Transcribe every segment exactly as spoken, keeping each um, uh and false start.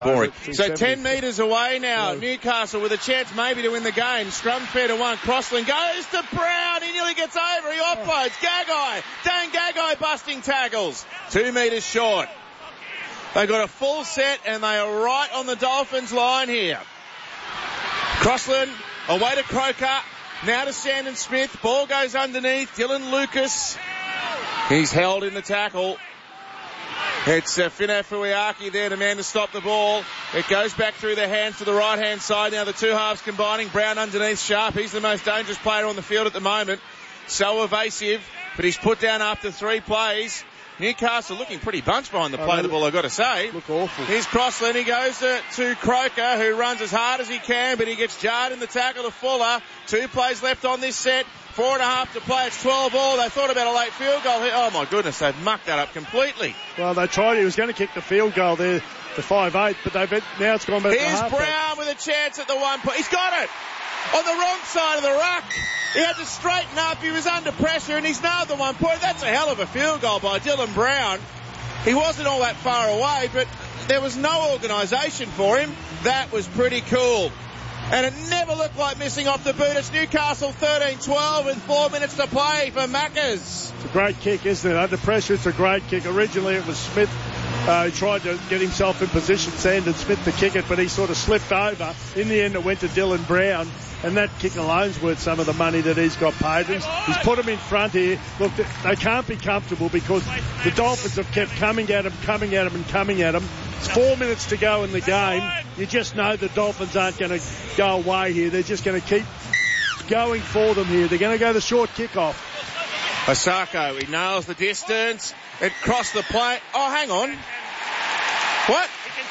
Boring. So ten metres away now. Yeah. Newcastle with a chance maybe to win the game. Scrum fair to one. Crossland goes to Brown. He nearly gets over. He offloads. Gagai. Dane Gagai busting tackles. Two metres short. They got a full set and they are right on the Dolphins line here. Crossland away to Croker. Now to Sandon Smith. Ball goes underneath. Dylan Lucas. He's held in the tackle. It's uh, Fina Fuiaki there, the man to stop the ball. It goes back through their hands to the right-hand side. Now the two halves combining. Brown underneath Sharp. He's the most dangerous player on the field at the moment. So evasive, but he's put down after three plays. Newcastle looking pretty bunched behind the play of the ball, I've got to say. Look awful. Here's Crossland. He goes to, to Croker, who runs as hard as he can, but he gets jarred in the tackle to Fuller. Two plays left on this set. Four and a half to play. It's twelve all. They thought about a late field goal here. Oh, my goodness. They've mucked that up completely. Well, they tried. He was going to kick the field goal there, the five eight, but they've now it's gone back Here's to half. Brown back. with a chance at the one point. He's got it. On the wrong side of the ruck. He had to straighten up. He was under pressure, and he's nailed the one point. That's a hell of a field goal by Dylan Brown. He wasn't all that far away, but there was no organisation for him. That was pretty cool. And it never looked like missing off the boot. It's Newcastle thirteen twelve with four minutes to play for Maccas. It's a great kick, isn't it? Under pressure, it's a great kick. Originally, it was Smith. Uh, he tried to get himself in position, Sandon Smith, to kick it, but he sort of slipped over. In the end, it went to Dylan Brown, and that kick alone's worth some of the money that he's got paid. He's, he's put him in front here. Look, they can't be comfortable because the Dolphins have kept coming at him, coming at him, and coming at him. It's four minutes to go in the game. You just know the Dolphins aren't going to go away here. They're just going to keep going for them here. They're going to go the short kick-off. Osako, he nails the distance. It crossed the plane. Oh, hang on. What?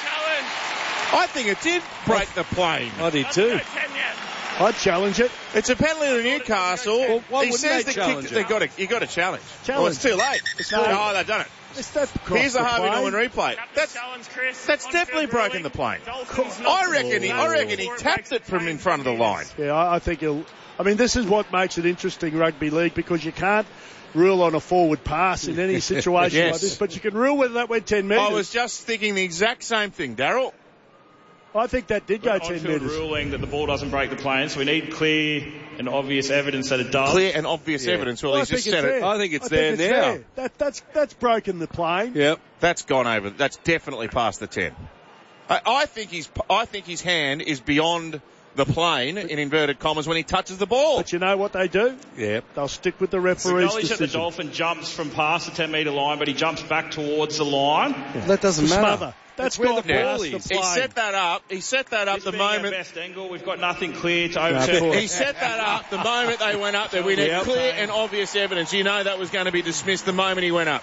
I think it did break the plane. I did too. I'd challenge it. It's a penalty to Newcastle. Well, why he wouldn't says they the challenge kick, it? they got to, you got to challenge. Challenge. Well, it's too late. It's No. too, oh, they've done it. It's that Here's a Harvey plane. Norman replay. That's, that's definitely broken the plane. I reckon he, I reckon he tapped it from in front of the line. Yeah, I, I think he'll. I mean, this is what makes it interesting, rugby league, because you can't rule on a forward pass in any situation Yes. like this, but you can rule whether that went ten metres. I was just thinking the exact same thing, Daryl. I think that did go ten On-field metres. ruling that the ball doesn't break the plane, so we need clear and obvious evidence that it does. Clear and obvious Yeah. evidence. Well, Well, I he's just think it's said it. there. I think it's I there think now. there. That, that's that's broken the plane. Yep. That's gone over. That's definitely past the ten. I, I think his I think his hand is beyond the plane, in inverted commas, when he touches the ball. But you know what they do? Yep. They'll stick with the It's referee's acknowledged that the decision. Dolphin jumps from past the ten metre line, but he jumps back towards the line. That doesn't To matter. smother. That's where got the ball past is. the He plane. set that up. He set that up This the being our moment. best angle, we've got nothing clear to of overturn. course. He set that up the moment they went up there. We need Yep. clear and obvious evidence. You know that was going to be dismissed the moment he went up.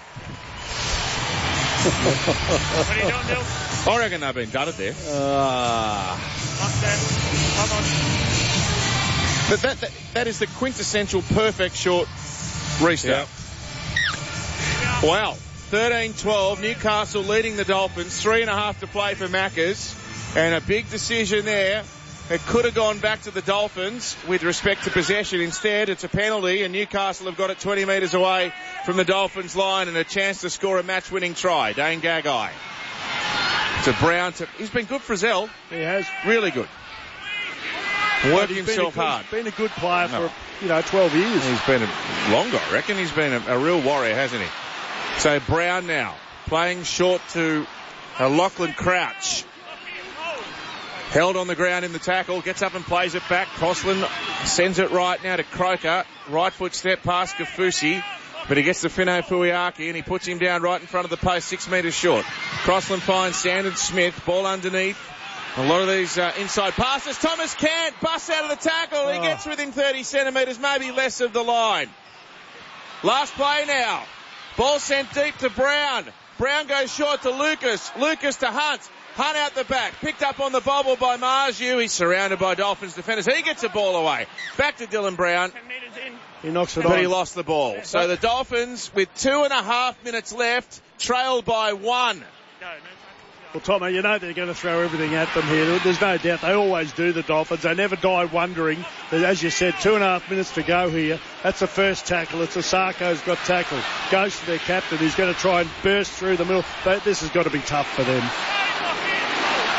What are you doing, Bill? I reckon they've been done it there. Ah. Come on. But that, that that is the quintessential perfect short restart. Wow. thirteen twelve, Newcastle leading the Dolphins. Three and a half to play for Maccas. And a big decision there. It could have gone back to the Dolphins with respect to possession. Instead, it's a penalty, and Newcastle have got it twenty metres away from the Dolphins' line and a chance to score a match-winning try. Dane Gagai. To Brown. To, he's been good for Zell. He has. Really good. But Working he's been himself a good, hard. He's been a good player No. for, you know, twelve years. He's been a, longer, I reckon. He's been a, a real warrior, hasn't he? So Brown now playing short to uh, Lachlan Crouch. Held on the ground in the tackle, gets up and plays it back. Crossland sends it right now to Croker. Right foot step past Kafusi, but he gets to Fino Fuiaki and he puts him down right in front of the post, six metres short. Crossland finds Sandon Smith, ball underneath. A lot of these uh, inside passes. Thomas Cant busts out of the tackle. He Oh. gets within thirty centimetres, maybe less of the line. Last play now. Ball sent deep to Brown. Brown goes short to Lucas. Lucas to Hunt. Hunt out the back. Picked up on the bobble by Marju. He's surrounded by Dolphins defenders. He gets the ball away. Back to Dylan Brown. Ten metres in. He knocks it But on. he lost the ball. So the Dolphins, with two and a half minutes left, trailed by one. No, no. Well, Tommy, you know they're going to throw everything at them here. There's no doubt. They always do, the Dolphins. They never die wondering. But as you said, two and a half minutes to go here. That's the first tackle. It's Osako's got tackled. Goes to their captain. He's going to try and burst through the middle. But this has got to be tough for them.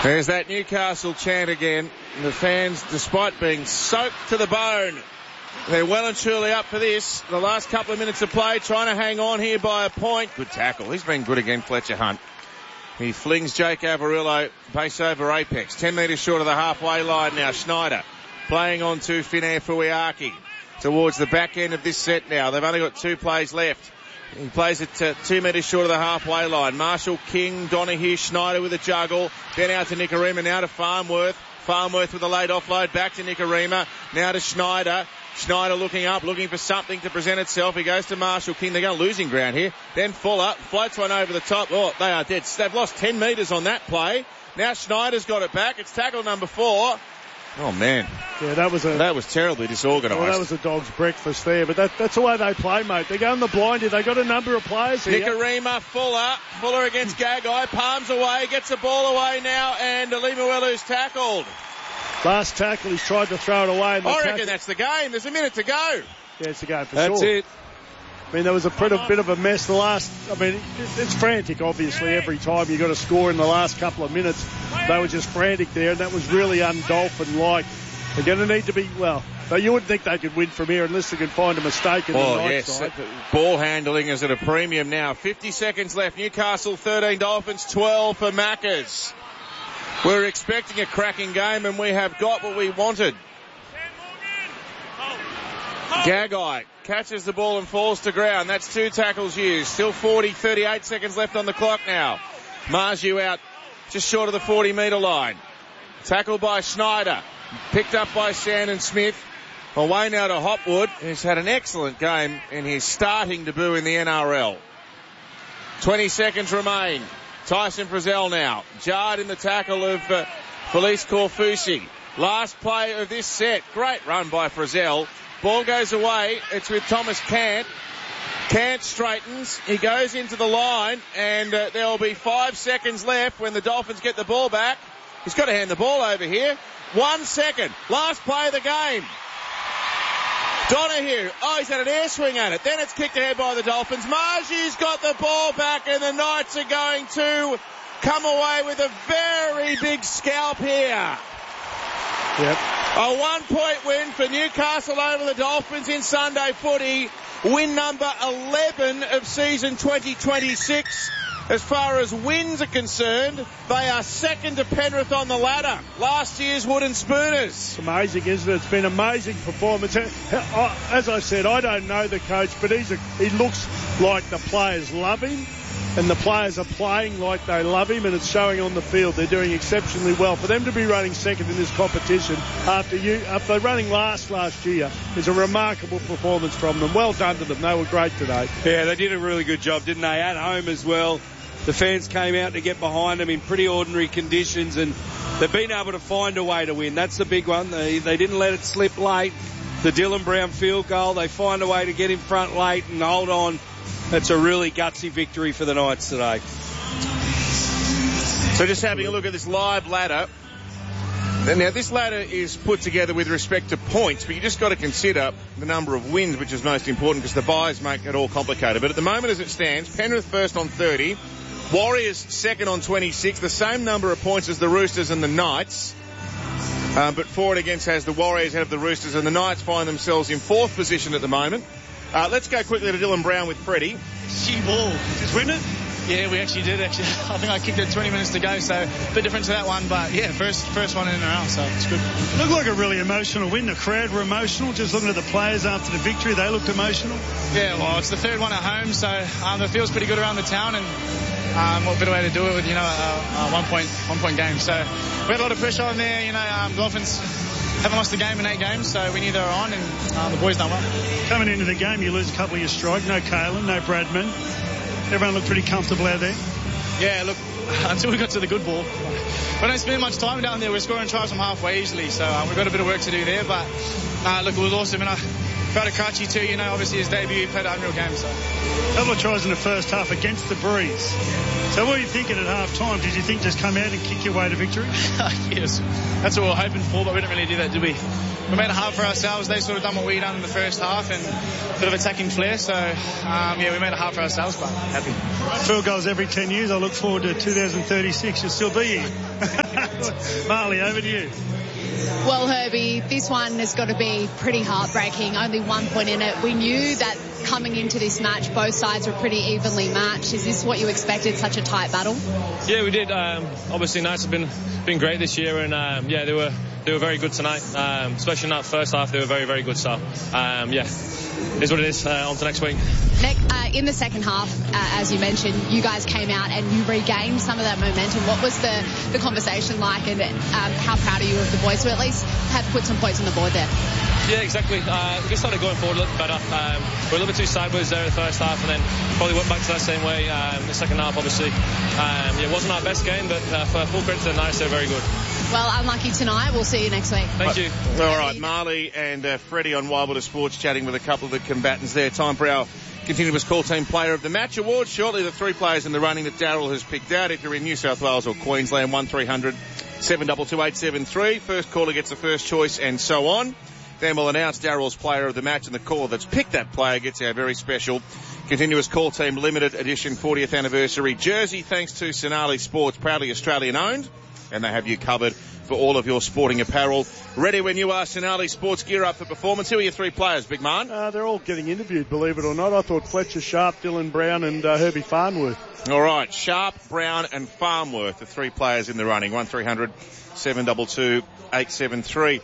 There's that Newcastle chant again. The fans, despite being soaked to the bone, they're well and truly up for this. The last couple of minutes of play, trying to hang on here by a point. Good tackle. He's been good again, Fletcher Hunt. He flings Jake Avarillo base over apex. Ten metres short of the halfway line now. Schneider playing on to Finnair Fuiaki towards the back end of this set now. They've only got two plays left. He plays it uh, two metres short of the halfway line. Marshall, King, Donahue, Schneider with a juggle. Then out to Nikorima, now to Farnworth. Farnworth with a late offload, back to Nikorima. Now to Schneider. Schneider looking up, looking for something to present itself. He goes to Marshall King. They're going losing ground here. Then Fuller floats one over the top. Oh, they are dead. They've lost ten metres on that play. Now Schneider's got it back. It's tackle number four. Oh, man. Yeah, that was a... That was terribly disorganised. Well, that was a dog's breakfast there, but that, that's the way they play, mate. They go in the blind here. They got a number of players here. Nikorima, Fuller. Fuller against Gagai. Palms away. Gets the ball away now, and Limuelu's tackled. Last tackle, he's tried to throw it away. And I reckon tackle... that's the game. There's a minute to go. Yeah, it's the game for that's sure. That's it. I mean, there was a bit of, bit of a mess the last... I mean, it's frantic, obviously, every time you got to score in the last couple of minutes. They were just frantic there, and that was really un-Dolphin-like. They're going to need to be, well, you wouldn't think they could win from here unless they could find a mistake in oh, the night yes. side. Ball handling is at a premium now. fifty seconds left. Newcastle thirteen, Dolphins twelve for Maccas. We're expecting a cracking game, and we have got what we wanted. Gagai catches the ball and falls to ground. That's two tackles used. Still forty, thirty-eight seconds left on the clock now. Marju out just short of the forty metre line. Tackled by Schneider. Picked up by Sandon Smith. Away now to Hopwood, who's had an excellent game in his starting debut in the N R L. twenty seconds remain. Tyson Frizzell now. Jarred in the tackle of uh, Felice Corfusi. Last play of this set. Great run by Frizzell. Ball goes away. It's with Thomas Cant. Cant straightens. He goes into the line, and uh, there will be five seconds left when the Dolphins get the ball back. He's got to hand the ball over here. One second. Last play of the game. Donahue. Oh, he's had an air swing at it. Then it's kicked ahead by the Dolphins. Marju's got the ball back, and the Knights are going to come away with a very big scalp here. Yep. A one-point win for Newcastle over the Dolphins in Sunday footy. Win number eleven of season twenty twenty-six. As far as wins are concerned, they are second to Penrith on the ladder. Last year's Wooden Spooners. It's amazing, isn't it? It's been an amazing performance. As I said, I don't know the coach, but he's a, he looks like the players love him, and the players are playing like they love him, and it's showing on the field. They're doing exceptionally well. For them to be running second in this competition after you after running last last year is a remarkable performance from them. Well done to them. They were great today. Yeah, they did a really good job, didn't they? At home as well. The fans came out to get behind them in pretty ordinary conditions, and they've been able to find a way to win. That's the big one. They, they didn't let it slip late. The Dylan Brown field goal, they find a way to get in front late and hold on. That's a really gutsy victory for the Knights today. So just having a look at this live ladder. Now, this ladder is put together with respect to points, but you just got to consider the number of wins, which is most important because the buys make it all complicated. But at the moment as it stands, Penrith first on thirty, Warriors second on twenty-six, the same number of points as the Roosters and the Knights. Uh, but for and against has the Warriors ahead of the Roosters, and the Knights find themselves in fourth position at the moment. Uh, let's go quickly to Dylan Brown with Freddie. She ball. Just win it? Yeah, we actually did. Actually, I think I kicked it twenty minutes to go, so a bit different to that one. But yeah, first first one in and out, so it's good. It looked like a really emotional win. The crowd were emotional. Just looking at the players after the victory, they looked emotional. Yeah, well, it's the third one at home, so um, it feels pretty good around the town, and um, what better way to do it with you know a, a one point one point game. So we had a lot of pressure on there. You know, um, Dolphins haven't lost a game in eight games, so we knew they were on, and uh, the boys done well. Coming into the game, you lose a couple of your strike. No Kalen, no Bradman. Everyone looked pretty comfortable out there. Yeah, look, until we got to the good ball. We don't spend much time down there. We're scoring tries from halfway easily, so uh, we've got a bit of work to do there. But uh, look, it was awesome. And I, proud of Karachi too. You know, obviously his debut, he played an unreal game. So. A couple of tries in the first half against the Breeze. So what were you thinking at half time? Did you think just come out and kick your way to victory? Yes, that's what we were hoping for, but we didn't really do that, did we? We made it hard for ourselves. They sort of done what we done in the first half and a bit of attacking flair. So, um, yeah, we made it hard for ourselves, but happy. Field goals every ten years. I look forward to two thousand thirty-six. You'll still be here. Marley, over to you. Well, Herbie, this one has got to be pretty heartbreaking. Only one point in it. We knew that coming into this match, both sides were pretty evenly matched. Is this what you expected, such a tight battle? Yeah, we did. Um, obviously, Knights have been been great this year, and um, yeah, they were they were very good tonight. Um, especially in that first half, they were very very good. So, um, yeah, it is what it is. Uh, on to next week. Nick, uh, in the second half, uh, as you mentioned, you guys came out and you regained some of that momentum. What was the, the conversation like, and um, how proud are you of the boys to at least have put some points on the board there? Yeah, exactly. Uh, we started going forward a little better. Um, we're a little bit too sideways there in the first half, and then probably went back to that same way um, the second half, obviously. Um, yeah, it wasn't our best game, but uh, for full credit to the Knights, they're very good. Well, unlucky tonight. We'll see you next week. Thank you. All right, Marley and uh, Freddie on Wild Water Sports chatting with a couple of the combatants there. Time for our continuous call team player of the match award. Shortly, the three players in the running that Daryl has picked out. If you're in New South Wales or Queensland, one three hundred seven two two eight seven three. First caller gets the first choice and so on. Then we'll announce Daryl's player of the match, and the caller that's picked that player gets our very special continuous call team limited edition fortieth anniversary jersey, thanks to Sonali Sports, proudly Australian owned, and they have you covered for all of your sporting apparel. Ready when you are. Sonali Sports, gear up for performance. Who are your three players, Big Man? Uh, they're all getting interviewed, believe it or not. I thought Fletcher Sharp, Dylan Brown and uh, Herbie Farnworth. All right, Sharp, Brown and Farnworth, the three players in the running. one three hundred seven two two eight seven three.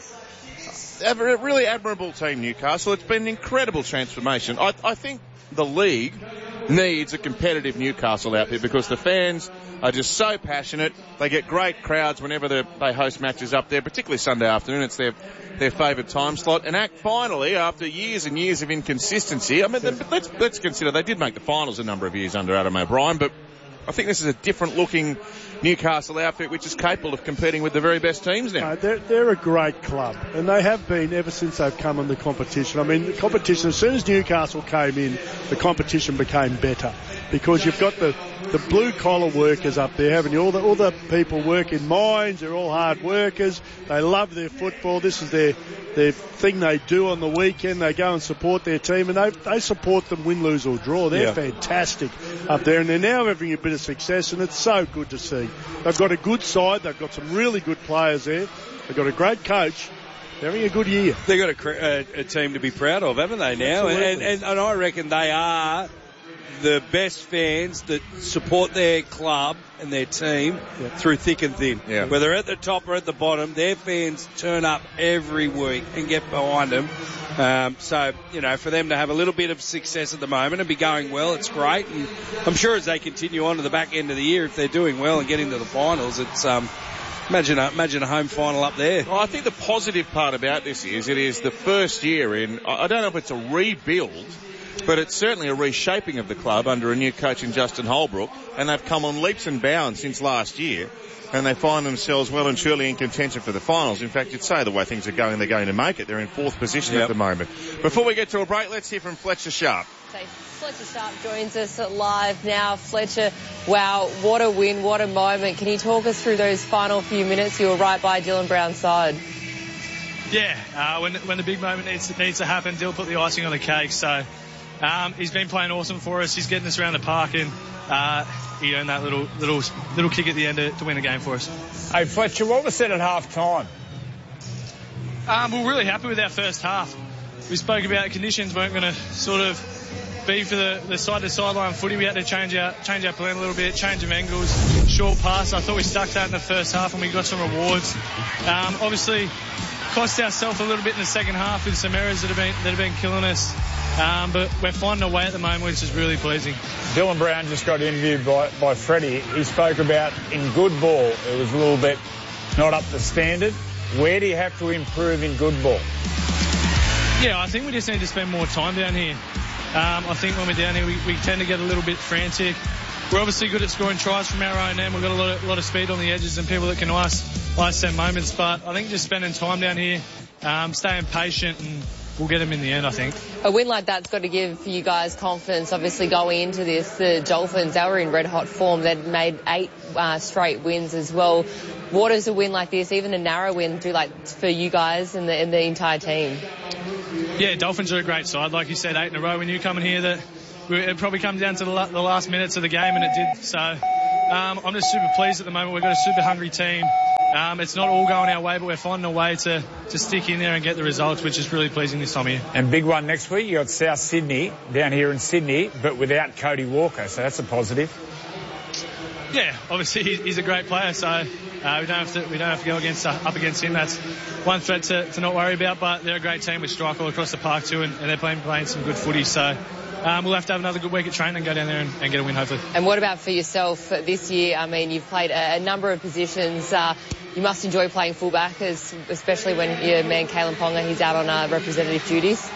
A really admirable team, Newcastle. It's been an incredible transformation. I, I think the league needs a competitive Newcastle outfit because the fans are just so passionate. They get great crowds whenever they host matches up there, particularly Sunday afternoon. It's their their favourite time slot. And act finally, after years and years of inconsistency, I mean, let's let's consider they did make the finals a number of years under Adam O'Brien, but I think this is a different looking Newcastle outfit which is capable of competing with the very best teams now. No, they're, they're a great club, and they have been ever since they've come in the competition. I mean, the competition, as soon as Newcastle came in, the competition became better because you've got the, the blue-collar workers up there, haven't you? All the, all the people work in mines, they're all hard workers. They love their football. This is their, their thing they do on the weekend. They go and support their team, and they, they support them win, lose or draw. They're yeah. fantastic up there, and they're now having a bit of success, and it's so good to see. They've got a good side. They've got some really good players there. They've got a great coach. They're having a good year. They've got a, a, a team to be proud of, haven't they, now? And, and, and I reckon they are the best fans that support their club and their team yeah. through thick and thin. Yeah. Whether at the top or at the bottom, their fans turn up every week and get behind them. Um, so, you know, for them to have a little bit of success at the moment and be going well, it's great. And I'm sure as they continue on to the back end of the year, if they're doing well and getting to the finals, it's um, imagine a, imagine a home final up there. Well, I think the positive part about this is it is the first year in, I don't know if it's a rebuild, but it's certainly a reshaping of the club under a new coach in Justin Holbrook, and they've come on leaps and bounds since last year. And they find themselves well and truly in contention for the finals. In fact, you'd say the way things are going, they're going to make it. They're in fourth position yep. at the moment. Before we get to a break, let's hear from Fletcher Sharp. So Fletcher Sharp joins us live now. Fletcher, wow, what a win, what a moment. Can you talk us through those final few minutes? You were right by Dylan Brown's side. Yeah, uh, when when the big moment needs to, needs to happen, Dill put the icing on the cake. So um, he's been playing awesome for us. He's getting us around the park, and uh, he earned that little little little kick at the end to, to win the game for us. Hey Fletcher, what was said at half time? Um, we we're really happy with our first half. We spoke about conditions weren't going to sort of be for the, the side to sideline footy. We had to change our change our plan a little bit, change of angles, short pass. I thought we stuck that in the first half and we got some rewards. Um, obviously, cost ourselves a little bit in the second half with some errors that have been that have been killing us. Um, but we're finding a way at the moment, which is really pleasing. Dylan Brown just got interviewed by, by Freddie. He spoke about in good ball, it was a little bit not up to standard. Where do you have to improve in good ball? Yeah, I think we just need to spend more time down here. Um, I think when we're down here, we, we tend to get a little bit frantic. We're obviously good at scoring tries from our own end. We've got a lot of, lot of speed on the edges and people that can ice, ice them moments. But I think just spending time down here, um, staying patient and we'll get them in the end, I think. A win like that's got to give you guys confidence, obviously, going into this. The Dolphins, they were in red-hot form. They'd made eight uh, straight wins as well. What does a win like this, even a narrow win, do like for you guys and the, and the entire team? Yeah, Dolphins are a great side. Like you said, eight in a row. We knew coming here that it probably come down to the, la- the last minutes of the game, and it did. So um, I'm just super pleased at the moment. We've got a super hungry team. Um, it's not all going our way, but we're finding a way to, to stick in there and get the results, which is really pleasing this time of year. And big one next week, you got South Sydney down here in Sydney, but without Cody Walker, so that's a positive. Yeah, obviously he's a great player, so uh, we don't have to we don't have to go against uh, up against him. That's one threat to, to not worry about. But they're a great team with strike all across the park too, and, and they're playing playing some good footy. So um, we'll have to have another good week at training and go down there and, and get a win hopefully. And what about for yourself this year? I mean, you've played a, a number of positions. Uh, you must enjoy playing fullback, as, especially when your man Kalen Ponga, he's out on uh, representative duties.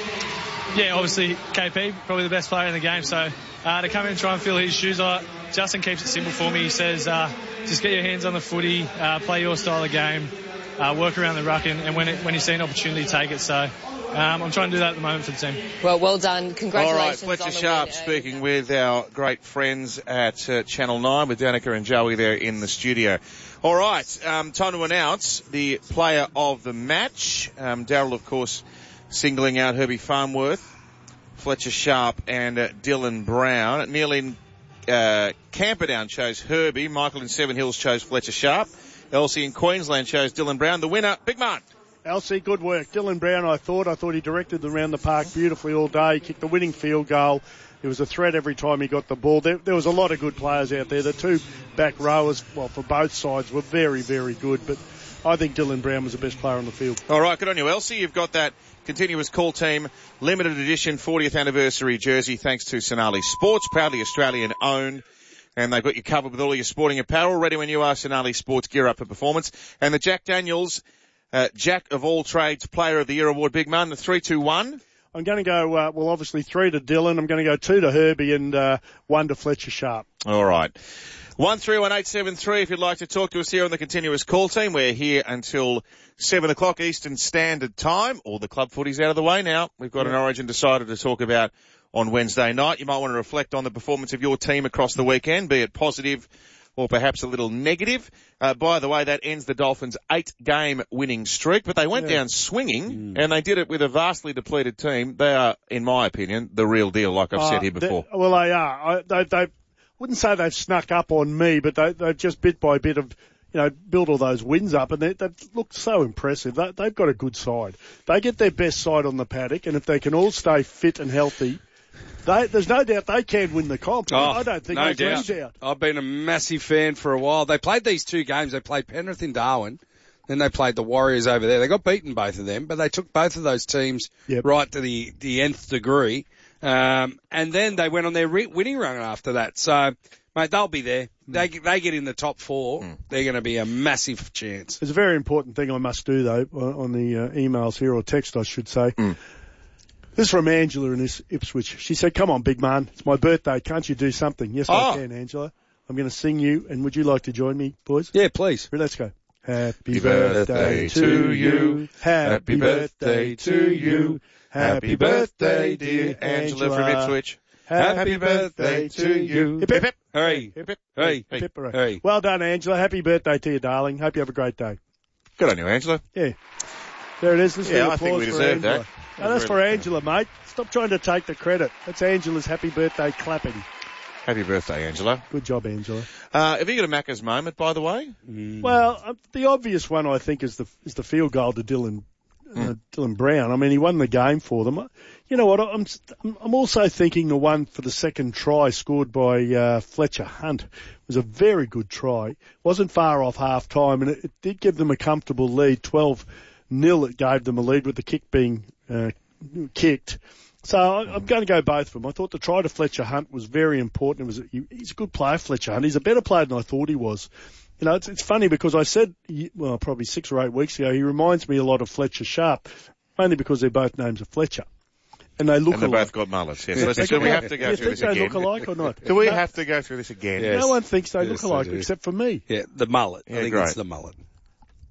Yeah, obviously K P, probably the best player in the game. So uh, to come in and try and fill his shoes, I, Justin keeps it simple for me. He says, uh, just get your hands on the footy, uh, play your style of game, uh, work around the ruck, and, and when, it, when you see an opportunity, take it. So um, I'm trying to do that at the moment for the team. Well, well done. Congratulations. All right, Fletcher on the Sharp win. speaking with our great friends at uh, Channel nine with Danica and Joey there in the studio. All right, um, time to announce the player of the match. Um, Daryl, of course, singling out Herbie Farnworth, Fletcher Sharp and uh, Dylan Brown. Neil in uh, Camperdown chose Herbie. Michael in Seven Hills chose Fletcher Sharp. Elsie in Queensland chose Dylan Brown. The winner, Big Man. Elsie, good work. Dylan Brown, I thought. I thought he directed around the park beautifully all day. He kicked the winning field goal. It was a threat every time he got the ball. There, there was a lot of good players out there. The two back rowers, well, for both sides, were very, very good. But I think Dylan Brown was the best player on the field. All right, good on you, Elsie. You've got that continuous call team limited edition fortieth anniversary jersey thanks to Sonali Sports, proudly Australian owned. And they've got you covered with all your sporting apparel, ready when you are. Sonali Sports, gear up for performance. And the Jack Daniels uh, Jack of all trades player of the year award, Big Man, the three two one. I'm going to go, uh, well, obviously three to Dylan. I'm going to go two to Herbie and uh, one to Fletcher Sharp. All right. one three one eight seven three if you'd like to talk to us here on the continuous call team. We're here until seven o'clock Eastern Standard Time. All the club footy's out of the way now. We've got an Origin decided to talk about on Wednesday night. You might want to reflect on the performance of your team across the weekend, be it positive or perhaps a little negative. Uh, by the way, that ends the Dolphins' eight-game winning streak, but they went yeah. down swinging, mm. and they did it with a vastly depleted team. They are, in my opinion, the real deal, like I've uh, said here before. Well, they are. I, they, they wouldn't say they've snuck up on me, but they, they've just bit by bit of, you know, built all those wins up, and they, they've looked so impressive. They, they've got a good side. They get their best side on the paddock, and if they can all stay fit and healthy, They, there's no doubt they can win the comp. Oh, I don't think no there's doubt. any doubt. I've been a massive fan for a while. They played these two games. They played Penrith in Darwin, then they played the Warriors over there. They got beaten, both of them, but they took both of those teams yep. right to the, the nth degree. Um, and then they went on their re- winning run after that. So, mate, they'll be there. They they get in the top four. Mm. They're going to be a massive chance. There's a very important thing I must do, though, on the uh, emails here, or text, I should say. Mm. This is from Angela in this Ipswich. She said, come on, big man. It's my birthday. Can't you do something? Yes, oh. I can, Angela. I'm going to sing you, and would you like to join me, boys? Yeah, please. Let's go. Happy, Happy birthday, birthday to you. Happy birthday to you. Happy birthday, dear Angela. Angela from Ipswich. Happy birthday to you. Hip, hip, hip. Hey. Hip, hip. Hey. Hip, hip, hip. Hey. Well done, Angela. Happy birthday to you, darling. Hope you have a great day. Good on you, Angela. Yeah. There it is. This yeah, is I think we deserve Angela. that. No, that's for Angela, mate. Stop trying to take the credit. That's Angela's happy birthday clapping. Happy birthday, Angela. Good job, Angela. Uh, have you got a Macca's moment, by the way? Mm. Well, uh, the obvious one, I think, is the is the field goal to Dylan uh, mm. Dylan Brown. I mean, he won the game for them. You know what? I'm I'm also thinking the one for the second try scored by uh, Fletcher Hunt was a very good try. Wasn't far off half time, and it, it did give them a comfortable lead, twelve nil. It gave them a lead with the kick being uh, kicked. So I'm going to go both of them. I thought the try to Fletcher Hunt was very important. It was he, he's a good player, Fletcher Hunt. He's a better player than I thought he was. You know, it's it's funny because I said, well, probably six or eight weeks ago, he reminds me a lot of Fletcher Sharp, only because they're both names of Fletcher. And they look and they alike. both got mullets. Yes. Yeah, so do we have to go you through think this they again? look alike or not? Do we no, have to go through this again? Yes. No one thinks they yes, look alike they except for me. Yeah, the mullet. Yeah, I think great. it's the mullet.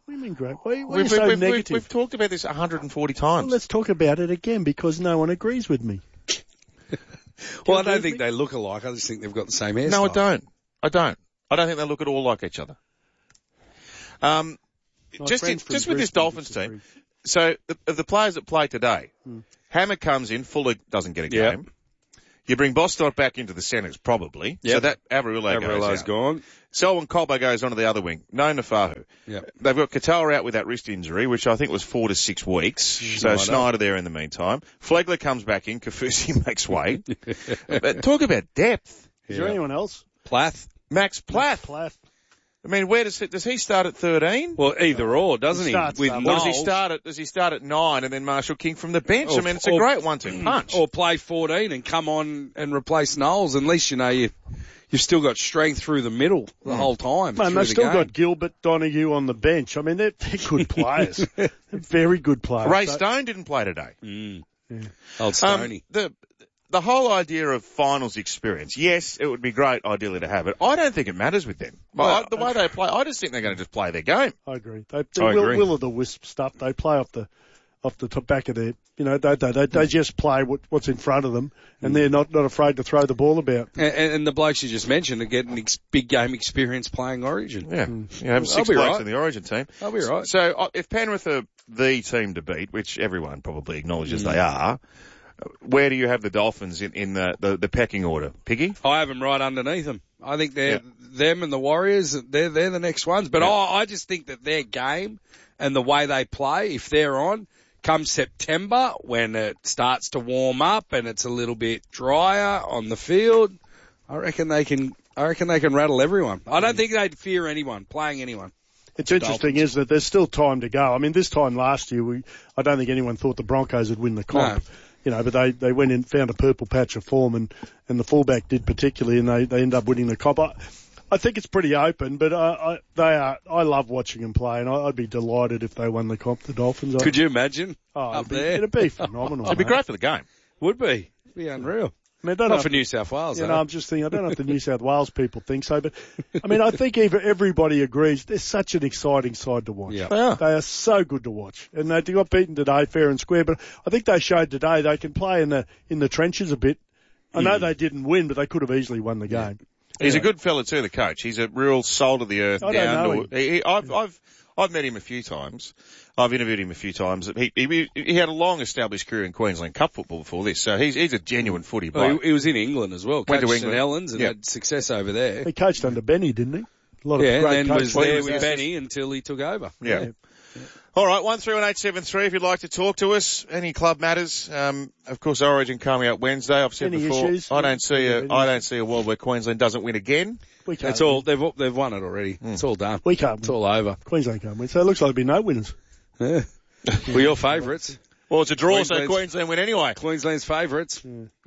What do you mean great? Why, why are you We've, so we've, negative? we've, we've talked about this one hundred forty times. Well, let's talk about it again because no one agrees with me. Well, I don't think they look alike. I just think they've got the same hairstyle. No, I don't. I don't. I don't think they look at all like each other. Um, My just friends in, from just with this Brisbane Dolphins disagree. team. So the, of the players that play today, Hmm. Hammer comes in, Fuller doesn't get a Yep. game. You bring Bostock back into the centres, probably. Yep. So that Averillo goes Averillo's out. gone. Selwyn Cobbo goes onto the other wing. No Nafahu. Yep. They've got Katoa out with that wrist injury, which I think was four to six weeks. So Schneider. Schneider there in the meantime. Flegler comes back in. Kafusi makes way. But talk about depth. Is there Yeah. anyone else? Plath. Max Plath. Plath. I mean, where does he, does he start at thirteen? Well, either or, doesn't He he? starts With somewhere. Or does he Knowles. start at, does he start at nine and then Marshall King from the bench? Or- I mean, it's a or- great one-two punch. Or play fourteen and come on and replace Knowles. At least, you know, you, you've still got strength through the middle the whole time. Man, through they've the still game. got Gilbert, Donahue on the bench. I mean, they're, they're good players. They're very good players. Ray So- Stone didn't play today. Mm. Yeah. Old Um, Stoney. the the whole idea of finals experience, yes, it would be great ideally to have it. I don't think it matters with them. Well, Well, I, the way they play, I just think they're going to just play their game. I agree. They, they I will, agree. will of the wisp stuff. They play off the off the top back of their, you know, they they, they, they just play what, what's in front of them, and they're not, not afraid to throw the ball about. And, and the blokes you just mentioned are getting ex- big game experience playing Origin. Yeah, you have I'll six be blokes right. in the Origin team. I'll be right. So uh, if Penrith are the team to beat, which everyone probably acknowledges Mm. they are, where do you have the Dolphins in, in the, the, the pecking order? Piggy? I have them right underneath them. I think they're Yeah. them and the Warriors. They're they're the next ones. But I, I just think that their game and the way they play, if they're on, come September when it starts to warm up and it's a little bit drier on the field, I reckon they can. I reckon they can rattle everyone. I don't think they'd fear anyone playing anyone. It's interesting, isn't it? There's still time to go. I mean, this time last year, we I don't think anyone thought the Broncos would win the comp. No. You know, but they, they went in, found a purple patch of form, and, and the fullback did particularly, and they, they end up winning the comp. I, I think it's pretty open, but uh, I, they are. I love watching them play, and I, I'd be delighted if they won the comp. The Dolphins. I, Could you imagine? Oh, up it'd be, there? it'd be phenomenal. It'd be mate. great for the game. Would be. Be unreal. I mean, I don't Not know for if- New South Wales, You though. know, I'm just thinking, I don't know if the New South Wales people think so, but I mean, I think even everybody agrees they're such an exciting side to watch. Yeah. They are. They are so good to watch, and they got beaten today, fair and square. But I think they showed today they can play in the in the trenches a bit. I know they didn't win, but they could have easily won the game. He's Yeah. a good fella too, the coach. He's a real soul of the earth. I don't down know to, he, he, I've, I've, I've met him a few times. I've interviewed him a few times. He, he, he had a long established career in Queensland Cup football before this, so he's, he's a genuine footy Well, bloke. he, he was in England as well. Went to Coached St England. Helens and Yeah. had success over there. He coached under Benny, didn't he? A lot of Yeah, great and then was coaches. there was with there. Benny until he took over. Yeah. All right, one three one eight seven three. If you'd like to talk to us, any club matters. Um, of course, Origin coming up Wednesday. I've said Any before, issues? I don't see a, Any I don't see a world where Queensland doesn't win again. We can't It's all win. they've they've won it already. It's all done. We can't It's win. all over. Queensland can't win. So it looks like there'll be no winners. Yeah. We're your favourites. Well, it's a draw, so Queensland's- Queensland win anyway. Queensland's favourites.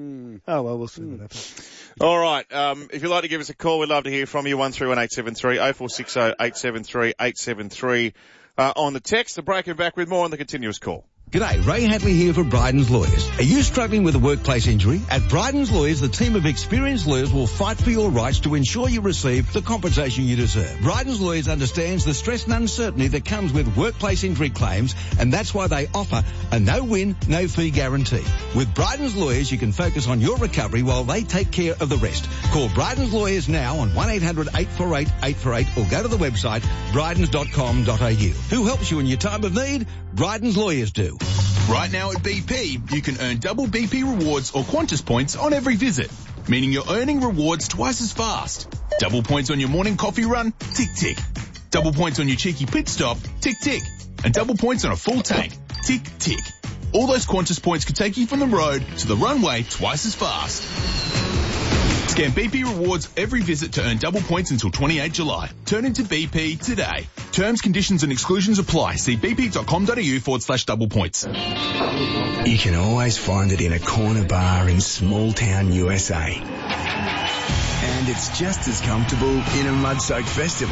Oh, well, we'll see what happens. All right. Um, if you'd like to give us a call, we'd love to hear from you. One three one eight seven three oh four six oh eight seven three eight seven three uh, on the text. The break and back with more on the continuous call. G'day, Ray Hadley here for Bryden's Lawyers. Are you struggling with a workplace injury? At Bryden's Lawyers, the team of experienced lawyers will fight for your rights to ensure you receive the compensation you deserve. Bryden's Lawyers understands the stress and uncertainty that comes with workplace injury claims, and that's why they offer a no-win, no-fee guarantee. With Bryden's Lawyers, you can focus on your recovery while they take care of the rest. Call Bryden's Lawyers now on one eight hundred eight four eight eight four eight or go to the website brydens dot com dot a u. Who helps you in your time of need? Bryden's Lawyers do. Right now at B P, you can earn double B P rewards or Qantas points on every visit, meaning you're earning rewards twice as fast. Double points on your morning coffee run, tick tick. Double points on your cheeky pit stop, tick tick. And double points on a full tank, tick tick. All those Qantas points could take you from the road to the runway twice as fast. Scan B P rewards every visit to earn double points until twenty-eighth July. Turn into B P today. Terms, conditions and exclusions apply. See bp.com.au forward slash double points. You can always find it in a corner bar in small town U S A. And it's just as comfortable in a mud-soaked festival.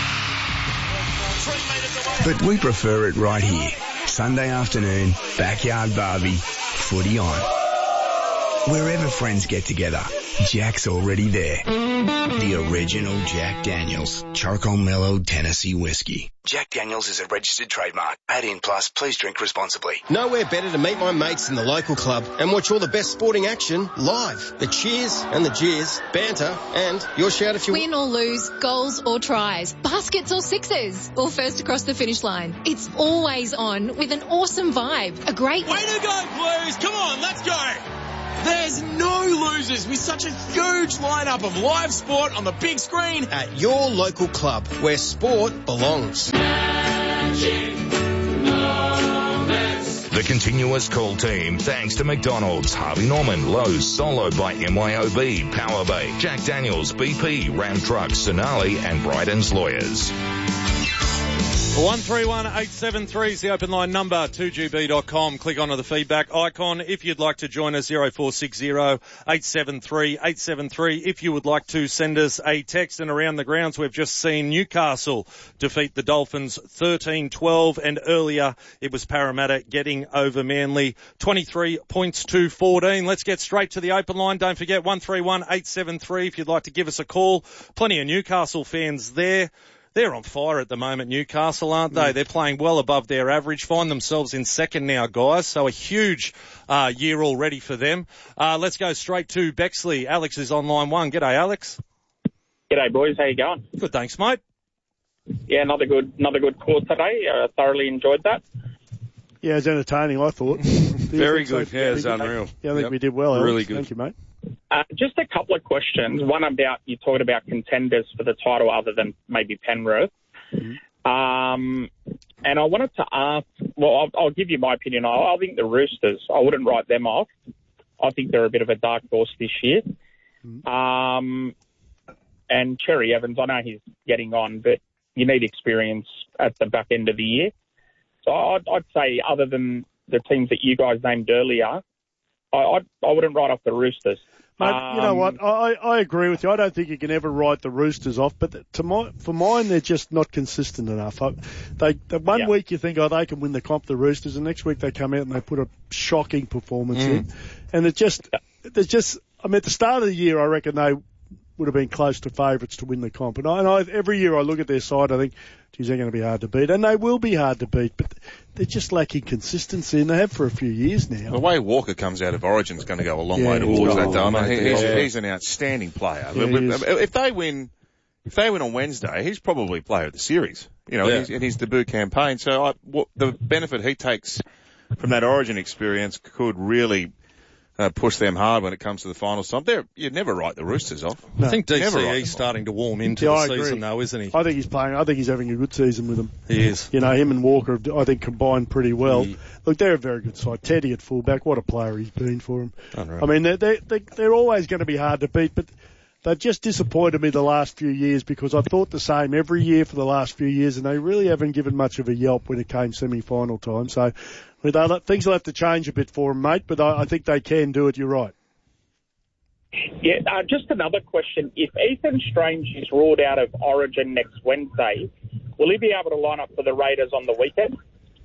But we prefer it right here. Sunday afternoon, backyard barbie, footy on. Wherever friends get together, Jack's already there. The original Jack Daniels Charcoal Mellowed Tennessee Whiskey. Jack Daniels is a registered trademark. eighteen plus, please drink responsibly. Nowhere better to meet my mates in the local club and watch all the best sporting action live. The cheers and the jeers, banter, and your shout if you win or lose, goals or tries, baskets or sixes, or first across the finish line. It's always on with an awesome vibe. A great way to go, Blues! Come on, let's go! There's no losers with such a huge lineup of live sport on the big screen at your local club where sport belongs. The continuous call team, thanks to McDonald's, Harvey Norman, Lowe's, Solo by M Y O B, Power Bay, Jack Daniels, B P, Ram Trucks, Sonali and Bryden's Lawyers. one three one eight seven three is the open line number, two G B dot com. Click onto the feedback icon if you'd like to join us, zero four six zero eight seven three eight seven three. If you would like to send us a text. And around the grounds, we've just seen Newcastle defeat the Dolphins thirteen twelve, and earlier it was Parramatta getting over Manly twenty-three points to fourteen. Let's get straight to the open line. Don't forget one three one eight seven three if you'd like to give us a call. Plenty of Newcastle fans there. They're on fire at the moment, Newcastle, aren't they? Mm. They're playing well above their average, find themselves in second now, guys. So a huge uh, year already for them. Uh, let's go straight to Bexley. Alex is on line one. G'day, Alex. G'day, boys. How you going? Good, thanks, mate. Yeah, another good another good course today. I uh, thoroughly enjoyed that. Yeah, it was entertaining, I thought. Very good. So? Yeah, it was unreal. Yeah, I think yep. we did well, Alex. Really good. Thank you, mate. Uh, just a couple of questions. One about, you talked about contenders for the title other than maybe Penrith. Mm-hmm. Um, and I wanted to ask, well, I'll, I'll give you my opinion. I, I think the Roosters, I wouldn't write them off. I think they're a bit of a dark horse this year. Mm-hmm. Um, and Cherry Evans, I know he's getting on, but you need experience at the back end of the year. So I'd, I'd say other than the teams that you guys named earlier, I, I'd, I wouldn't write off the Roosters. Mate, um, you know what? I, I agree with you. I don't think you can ever write the Roosters off, but to my, for mine, they're just not consistent enough. I, they, the one yeah. week you think, oh, they can win the comp, the Roosters, and next week they come out and they put a shocking performance mm. in. And it just, there's just, I mean, at the start of the year, I reckon they would have been close to favourites to win the comp. And, I, and I, every year I look at their side, I think, geez, they're going to be hard to beat. And they will be hard to beat, but they're just lacking consistency, and they have for a few years now. The way Walker comes out of Origin is going to go a long yeah, way towards that, though. I mean, he, he's, yeah. he's an outstanding player. Yeah, if they win, if they win on Wednesday, he's probably player of the series. You know, yeah. in his debut campaign. So I, what, the benefit he takes from that Origin experience could really Uh, push them hard when it comes to the finals time. They're, you'd never write the Roosters off. No. I think D C E's starting to warm into yeah, the I season, agree. though, isn't he? I think he's playing. I think he's having a good season with them. He is. You know, him and Walker, I think, combined pretty well. Mm. Look, they're a very good side. Teddy at fullback, what a player he's been for him. Unreal. I mean, they're, they're, they're, they're always going to be hard to beat, but they've just disappointed me the last few years because I thought the same every year for the last few years, and they really haven't given much of a yelp when it came semi-final time. So with other, things will have to change a bit for them, mate, but I, I think they can do it. You're right. Yeah, uh, just another question. If Ethan Strange is ruled out of Origin next Wednesday, will he be able to line up for the Raiders on the weekend?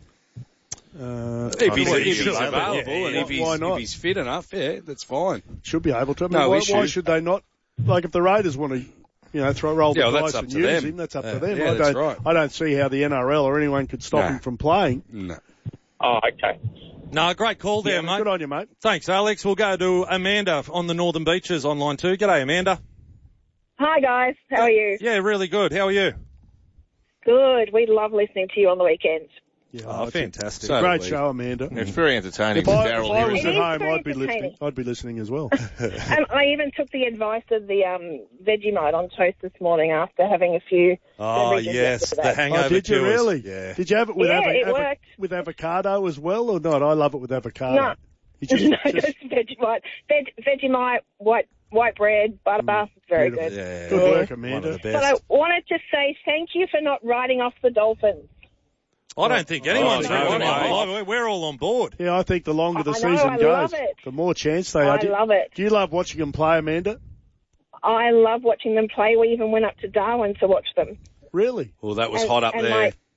Uh, if he's, well, if he's available, available yeah, and yeah. if, he's, Why not? if he's fit enough, yeah, that's fine. Should be able to. I mean, no why, issue. why should they not? Like, if the Raiders want to, you know, throw roll the yeah, well, dice that's up and to use them. him, that's up yeah. to them. Yeah, I that's don't, right. I don't see how the N R L or anyone could stop no. him from playing. No. Oh, okay. No, great call there, yeah, mate. Good on you, mate. Thanks, Alex. We'll go to Amanda on the Northern Beaches on line two. G'day, Amanda. Hi, guys. How are you? Yeah, really good. How are you? Good. We love listening to you on the weekends. Yeah, oh, oh fantastic. So Great show, Amanda. It's very entertaining. If I, Daryl if I was here. at home, I'd be entertaining. listening. I'd be listening as well. And I even took the advice of the um, Vegemite on toast this morning after having a few. Oh, beverages yes, yesterday. the hangover oh, did you cures. really? Yeah. Did you have it with, Yeah, avo- it avo- worked. with avocado as well or not? I love it with avocado. No, You just, no, just, just Vegemite. Veg- Vegemite, white white bread, butter, Mm, very beautiful. good. Yeah, good Yeah. work, One Amanda. of the But I best. wanted to say thank you for not writing off the Dolphins. I don't think anyone's Oh, no, writing no. off. Oh, we're all on board. Yeah, I think the longer the I know, season I goes, love it. the more chance they I are. Do, love it. do you love watching them play, Amanda? I love watching them play. We even went up to Darwin to watch them. Really? Well, that was And- hot up and there. my-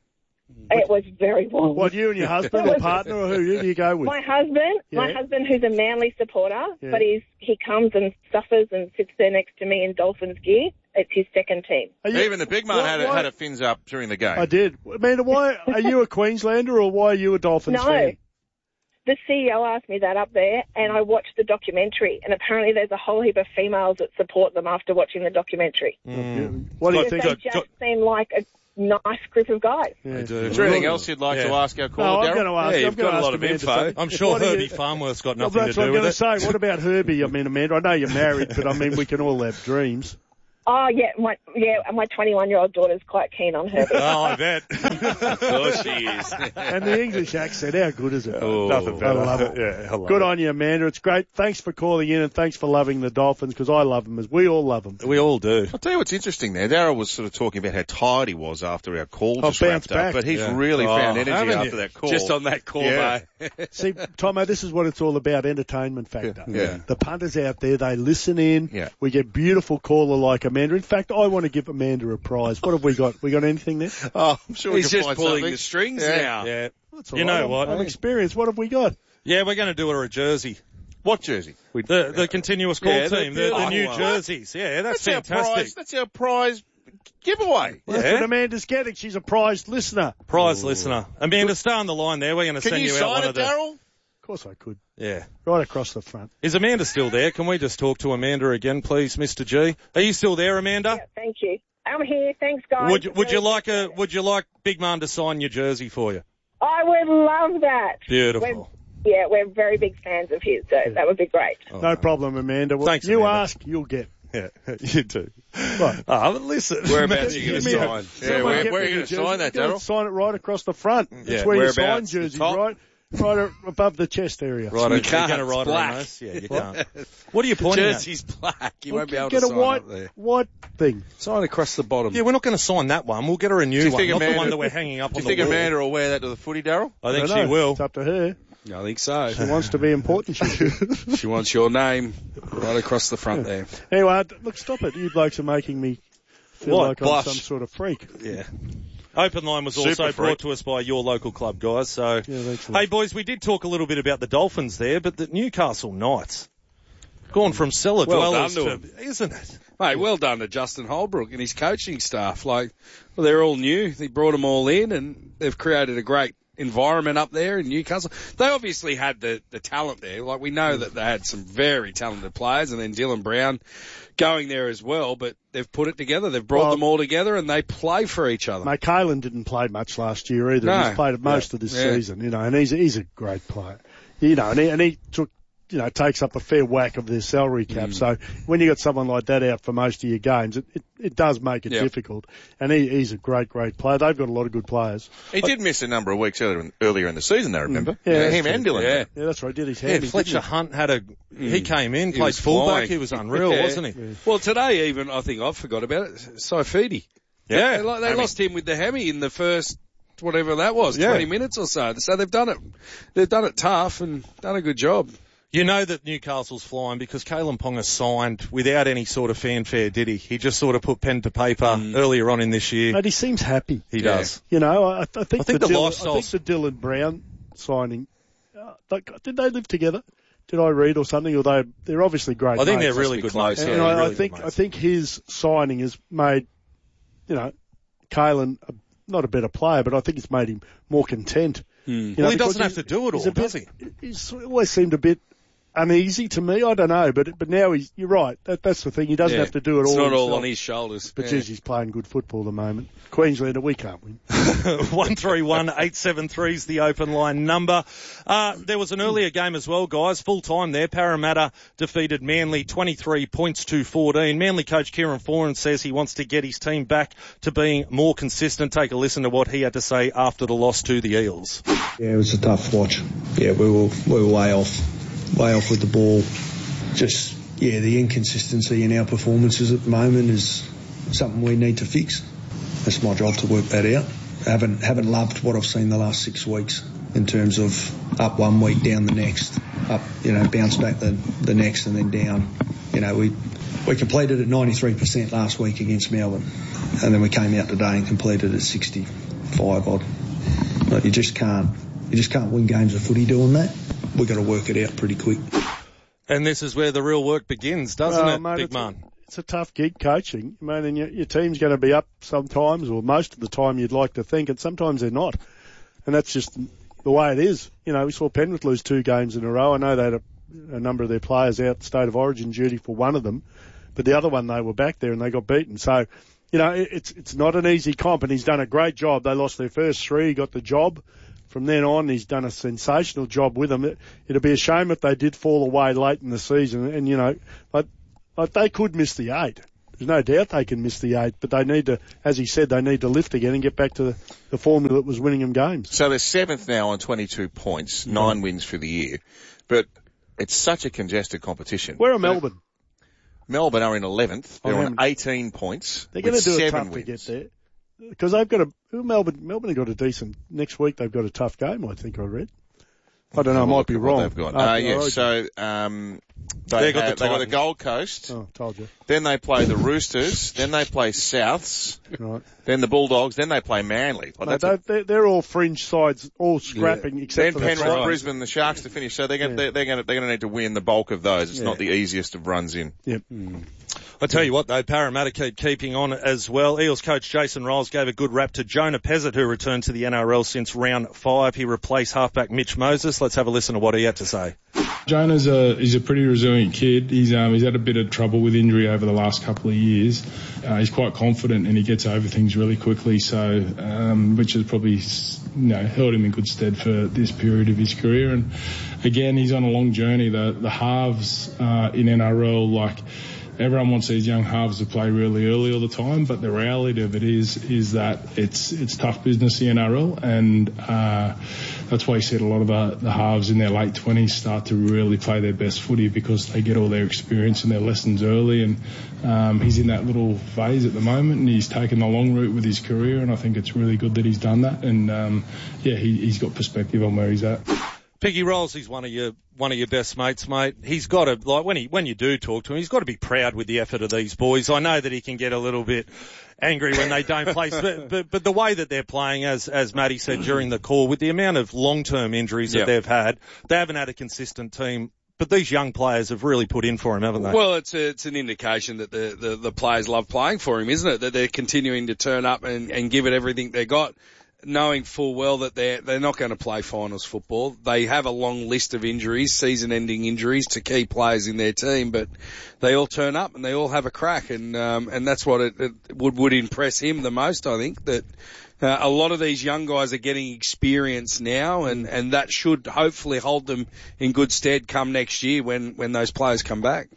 It was very warm. What, you and your husband or partner, or who, who do you go with? My husband, Yeah. my husband, who's a Manly supporter, Yeah. but he's he comes and suffers and sits there next to me in Dolphins gear. It's his second team. Even the big man What- had, a, what- had a fins up during the game. I did. Amanda, why are you a Queenslander or why are you a Dolphins No. fan? The C E O asked me that up there, and I watched the documentary, and apparently there's a whole heap of females that support them after watching the documentary. Mm. What do you Because think? They just seem like a nice group of guys. Yeah. Is there anything else you'd like Yeah. to ask our No, caller, I'm Daryl? going to ask. Yeah, I'm you've going got to a ask lot of Amanda info. something. I'm sure What do Herbie you- Farmworth's got Well, nothing that's to what do I'm with going it. to say. What about Herbie? I mean, Amanda, I know you're married, but I mean, we can all have dreams. Oh yeah, my yeah, my twenty-one-year-old daughter's quite keen on her. Oh, I bet. Of course she is. And the English accent, how good is it? Oh, nothing I better. love it. Yeah, I love Good it. on you, Amanda. It's great. Thanks for calling in and thanks for loving the Dolphins because I love them as we all love them. We all do. I'll tell you what's interesting there. Daryl was sort of talking about how tired he was after our call Oh, just bounced wrapped up, back. but he's Yeah. really Oh, found energy haven't after you? that call. Just on that call, Yeah. mate. See, Tomo, this is what it's all about, entertainment factor. Yeah. The punters out there, they listen in. Yeah. We get beautiful caller like Amanda. In fact, I want to give Amanda a prize. What have we got? We got anything there? Oh, I'm sure we He's can just find pulling something. the strings Yeah. now. Yeah. That's all You right. know I'm- what? I'm experienced. What have we got? Yeah, we're going to do her a jersey. What jersey? The the continuous call Yeah, the team, the, the beautiful new one. jerseys. Yeah, that's, That's our fantastic. prize. That's our prize giveaway. Well, That's what Amanda's getting. She's a prized listener. Prize listener. Amanda, stay on the line there. We're going to Can send you you, out sign one it, of the. Daryl? Of course I could. Yeah. Right across the front. Is Amanda still there? Can we just talk to Amanda again, please, Mister G? Are you still there, Amanda? Yeah, thank you. I'm here. Thanks, guys. Would you, would you like a Would you like Big Man to sign your jersey for you? I would love that. Beautiful. We're, yeah, we're very big fans of his, so that would be great. No problem, Amanda. Well, Thanks, you Amanda. ask, you'll get. Yeah, you do. Right. Oh, but listen. Whereabouts are you going to Give me a- sign? Yeah, Someone where, get where are me you going the to jersey. sign that, Go and Daryl? Sign it right across the front. That's Yeah, where you sign whereabouts? The jerseys, top? right? Right above the chest area. Right, We you're can't. going to It's write it on black. those? Yeah, you can't. What are you pointing Jersey's black. You won't be able Get to a sign white, up there. white thing. Sign across the bottom. at? Yeah, we're not going to sign that one. We'll get her a new Do you one, think not the Amanda- one that we're hanging up Do on you the think wall. Amanda will wear that to the footy, Daryl? I think don't she know. will. It's up to her. I think so. She wants to be important. She should. She wants your name right across the front there. Anyway, look, stop it. You blokes are making me feel What? like Blush. I'm some sort of freak. Yeah. Open Line was Super also freak. brought to us by your local club, guys. So, Yeah, thanks, hey, boys, we did talk a little bit about the Dolphins there, but the Newcastle Knights gone from cellar Well dwellers done to to, them. isn't it? Mate, well done to Justin Holbrook and his coaching staff. Like, well, they're all new. He brought them all in, and they've created a great environment up there in Newcastle. They obviously had the, the talent there. Like, we know that they had some very talented players, and then Dylan Brown going there as well, but they've put it together. They've brought Well- them all together, and they play for each other. Mate, Kalen didn't play much last year either. No. He's played it most Yeah. of this Yeah. season, you know, and he's he's a great player, you know, and he, and he took, you know, takes up a fair whack of their salary cap. Mm. So when you got someone like that out for most of your games, it it, it does make it Yeah. difficult. And he, he's a great, great player. They've got a lot of good players. He did miss a number of weeks earlier in, earlier in the season, I remember. Yeah, that's him true. and Dylan. Yeah. Yeah, that's right. Did his Yeah, hand. Fletcher Hunt had a. He came in, He played was fullback. flying. He was unreal, Yeah. wasn't he? Well, today even, I think I forgot about it, Saifidi. Yeah. They, like, they Hammy. lost him with the hammy in the first, whatever that was, Yeah. twenty minutes or so. So they've done it, they've done it tough and done a good job. You know that Newcastle's flying because Kalen Ponga signed without any sort of fanfare, did he? He just sort of put pen to paper Mm. earlier on in this year. Mate, he seems happy. He Yeah. does. You know, I, I think, I think the, the Dylan, I lifestyle's- think the Dylan Brown signing, uh, like, did they live together? Did I read or something? Or they, they're obviously great I think mates. they're really be good close, mates. And Yeah, I, really I good think mates. I think his signing has made, you know, Kalen a, not a better player, but I think it's made him more content. You know, Well, he because doesn't have to do it he's all, a bit- does he? He's always seemed a bit uneasy to me. I don't know, but but now he's. You're right. That, that's the thing. He doesn't Yeah. have to do it It's all. not all himself. on his shoulders. But Yeah. geez, he's playing good football at the moment. Queenslander, we can't win. one three one eight seven three is the open line number. Uh, there was an earlier game as well, guys. Full time there. Parramatta defeated Manly twenty-three points to fourteen. Manly coach Kieran Foran says he wants to get his team back to being more consistent. Take a listen to what he had to say after the loss to the Eels. Yeah, it was a tough watch. Yeah, we were we were way off, way off with the ball. Just yeah, the inconsistency in our performances at the moment is something we need to fix. It's my job to work that out. I haven't haven't loved what I've seen the last six weeks in terms of up one week, down the next, up you know, bounce back the the next, and then down. You know, we we completed at ninety-three percent last week against Melbourne, and then we came out today and completed at sixty-five odd. Like, you just can't, you just can't win games of footy doing that. We've got to work it out pretty quick. And this is where the real work begins, doesn't well, it, mate, Big it's man? A, it's a tough gig coaching, mate, and your, your team's going to be up sometimes, or most of the time you'd like to think, and sometimes they're not. And that's just the way it is. You know, we saw Penrith lose two games in a row. I know they had a, a number of their players out state of origin duty for one of them, but the other one they were back there and they got beaten. So, you know, it, it's it's not an easy comp, and he's done a great job. They lost their first three, he got the job. From then on, he's done a sensational job with them. It, it'd be a shame if they did fall away late in the season, and, you know, like, like they could miss the eight. There's no doubt they can miss the eight, but they need to, as he said, they need to lift again and get back to the, the formula that was winning them games. So they're seventh now on twenty-two points, Mm-hmm. nine wins for the year. But it's such a congested competition. Where are Melbourne? Melbourne are in eleventh. They're Oh, on eighteen points. They're going to do it tough wins. to get there. Because they've got a, Melbourne, Melbourne have got a decent, next week they've got a tough game, I think I read. I don't know, I might be wrong. They've got. Uh, Uh, yes, so, um, they, They got have, the they got the Titans. Gold Coast. Oh, told you. Then they play the Roosters. Then they play Souths. Right. Then the Bulldogs. Then they play Manly. Like, No, that's a- they, they're, they're all fringe sides, all scrapping Yeah. except then for Penrith, the Titans. Brisbane, the Sharks to finish. So they're going, Yeah. they're, they're going to, they're going to need to win the bulk of those. It's Yeah. not the easiest of runs in. Yep. I tell you what, though, Parramatta keep keeping on as well. Eels coach Jason Riles gave a good rap to Jonah Pezzett, who returned to the N R L since round five. He replaced halfback Mitch Moses. Let's have a listen to what he had to say. Jonah's a, he's a pretty resilient kid. He's um, he's had a bit of trouble with injury over the last couple of years. Uh, he's quite confident and he gets over things really quickly. So, um, which has probably you know held him in good stead for this period of his career. And again, he's on a long journey. The the halves uh, in N R L, like. Everyone wants these young halves to play really early all the time, but the reality of it is is that it's it's tough business, the N R L, and uh, that's why you see a lot of the, the halves in their late twenties start to really play their best footy because they get all their experience and their lessons early, and um, he's in that little phase at the moment, and he's taken the long route with his career, and I think it's really good that he's done that, and um, yeah, he, he's got perspective on where he's at. Piggy Rolls, he's one of your one of your best mates, mate. He's got to like when he when you do talk to him, he's got to be proud with the effort of these boys. I know that he can get a little bit angry when they don't play, but, but but the way that they're playing, as as Matty said during the call, with the amount of long term injuries that Yep. they've had, they haven't had a consistent team. But these young players have really put in for him, haven't they? Well, it's a, it's an indication that the, the the players love playing for him, isn't it? That they're continuing to turn up and, and give it everything they got, knowing full well that they're they're not going to play finals football. They have a long list of injuries, season-ending injuries to key players in their team, but they all turn up and they all have a crack, and um, and that's what it, it would would impress him the most. I think that. Uh, a lot of these young guys are getting experience now, and, and that should hopefully hold them in good stead come next year when, when those players come back.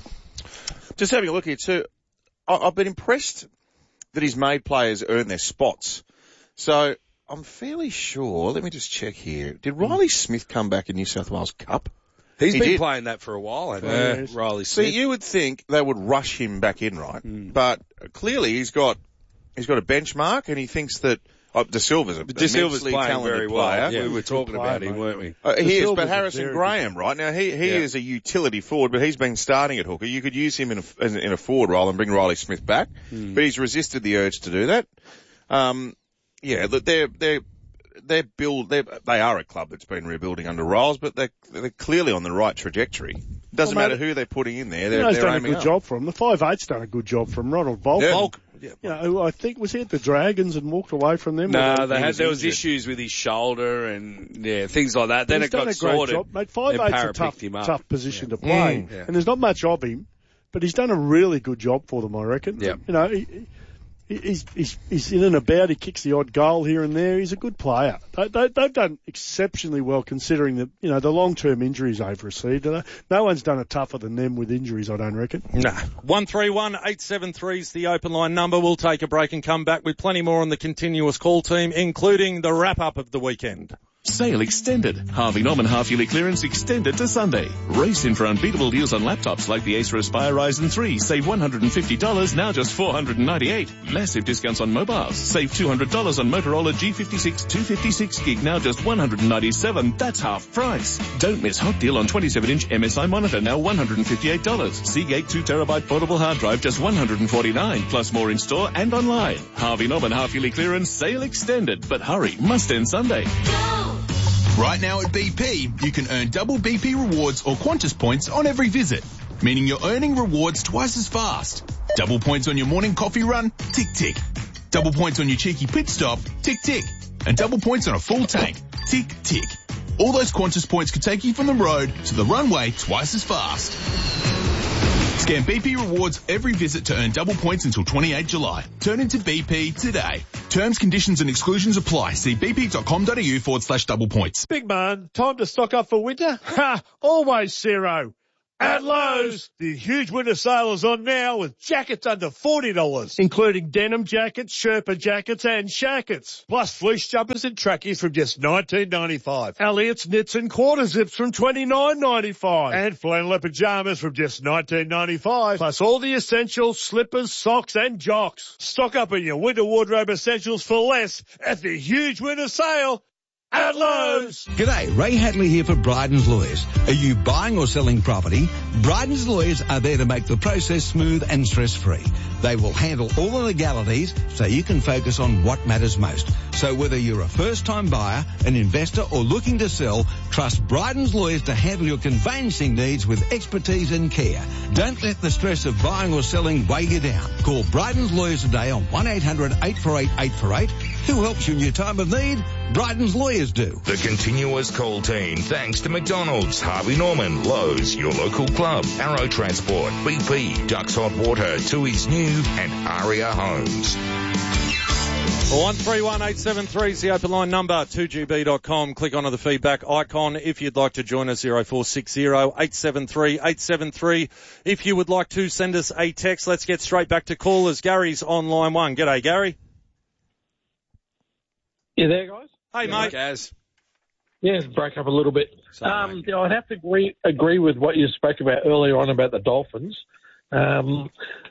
Just having a look here too, I- I've been impressed that he's made players earn their spots. So I'm fairly sure, let me just check here, did Riley Smith come back in New South Wales Cup? He's He been did. playing that for a while, hasn't Yeah. he? Riley See, Smith. you would think they would rush him back in, right? But clearly he's got he's got a benchmark, and he thinks that oh, De Silva's a De Silva's immensely playing talented very player. well. Yeah, we were talking about him, weren't we? Uh, De he is, Silva's but a Harrison very Graham, good- right now, he he Yeah. is a utility forward, but he's been starting at hooker. You could use him in a as a- in a forward role and bring Riley Smith back, Hmm. but he's resisted the urge to do that. Um, yeah, look, they're they're they're build they they are a club that's been rebuilding under Riles, but they're they're clearly on the right trajectory. Doesn't Well, matter mate, who they're putting in there. You They're, know, he's they're done a aiming good up. job for him. The five eight's done a good job from Ronald Volk. Yeah. Volk. Yeah. You know, I think, was he at the Dragons and walked away from them? No, Or they he had, was there was injured? issues with his shoulder and, yeah, things like that. Then He's it got done a great sorted. job. Mate, five Then eight's Parra a tough, picked him up. tough position Yeah. to play. Mm. Yeah. And there's not much of him, but he's done a really good job for them, I reckon. Yeah. You know, he, he- he's, he's, he's in and about. He kicks the odd goal here and there. He's a good player. They, they, they've done exceptionally well considering the, you know, the long-term injuries they've received. No one's done it tougher than them with injuries, I don't reckon. Nah. one three one eight seven three is the open line number. We'll take a break and come back with plenty more on the continuous call team, including the wrap-up of the weekend. Sale extended. Harvey Norman half-yearly clearance extended to Sunday. Race in for unbeatable deals on laptops like the Acer Aspire Ryzen three. Save one hundred fifty dollars, now just four hundred ninety-eight dollars. Massive discounts on mobiles. Save two hundred dollars on Motorola G fifty-six two fifty-six gig, now just one hundred ninety-seven dollars. That's half price. Don't miss hot deal on twenty-seven inch M S I monitor, now one hundred fifty-eight dollars. Seagate two terabyte portable hard drive, just one hundred forty-nine dollars. Plus more in store and online. Harvey Norman half-yearly clearance, sale extended. But hurry, must end Sunday. Right now at B P, you can earn double B P rewards or Qantas points on every visit, meaning you're earning rewards twice as fast. Double points on your morning coffee run, tick tick. Double points on your cheeky pit stop, tick tick. And double points on a full tank, tick tick. All those Qantas points could take you from the road to the runway twice as fast. Scan B P rewards every visit to earn double points until twenty-eighth of July. Turn into B P today. Terms, conditions and exclusions apply. See bp.com.au forward slash double points. Big man, time to stock up for winter? Ha! Always zero. At Lowe's, the huge winter sale is on now with jackets under forty dollars, including denim jackets, Sherpa jackets and shackets, plus fleece jumpers and trackies from just nineteen ninety-five. Elliott's knits and quarter zips from twenty-nine ninety-five, and flannel pajamas from just nineteen ninety-five, plus all the essentials, slippers, socks and jocks. Stock up on your winter wardrobe essentials for less at the huge winter sale at Lowe's. G'day, Ray Hadley here for Bryden's Lawyers. Are you buying or selling property? Bryden's Lawyers are there to make the process smooth and stress-free. They will handle all the legalities so you can focus on what matters most. So whether you're a first-time buyer, an investor or looking to sell, trust Bryden's Lawyers to handle your conveyancing needs with expertise and care. Don't let the stress of buying or selling weigh you down. Call Bryden's Lawyers today on one eight hundred eight four eight eight four eight. Who helps you in your time of need? Bryden's Lawyers do. The continuous call team, thanks to McDonald's, Harvey Norman, Lowe's, your local club, Arrow Transport, B P, Ducks Hot Water, Tui's New, and Aria Homes. one three one eight seven three is the open line number, two G B dot com. Click onto the feedback icon if you'd like to join us, zero four six zero eight seven three eight seven three. If you would like to send us a text, let's get straight back to callers. Gary's on line one. G'day, Gary. You there, guys? Hey, yeah, mate. Gaz. Yeah, break up a little bit. Um, you know, I'd have to agree, agree with what you spoke about earlier on about the Dolphins. Um,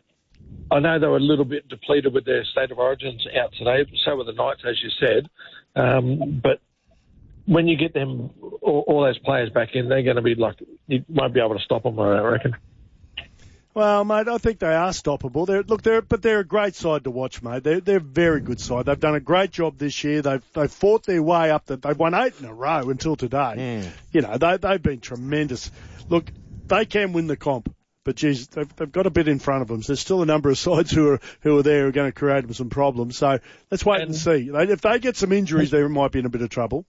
I know they were a little bit depleted with their state of origins out today. So were the Knights, as you said. Um, but when you get them, all, all those players back in, they're going to be like, you won't be able to stop them, I reckon. Well, mate, I think they are stoppable. They're, look, they're, but they're a great side to watch, mate. They're, they're a very good side. They've done a great job this year. They've, they've fought their way up. The, they've won eight in a row until today. Mm. You know, they, they've been tremendous. Look, they can win the comp, but geez, they've, they've got a bit in front of them. So there's still a number of sides who are, who are there who are going to create them some problems. So let's wait and, and see. They, if they get some injuries, they might be in a bit of trouble.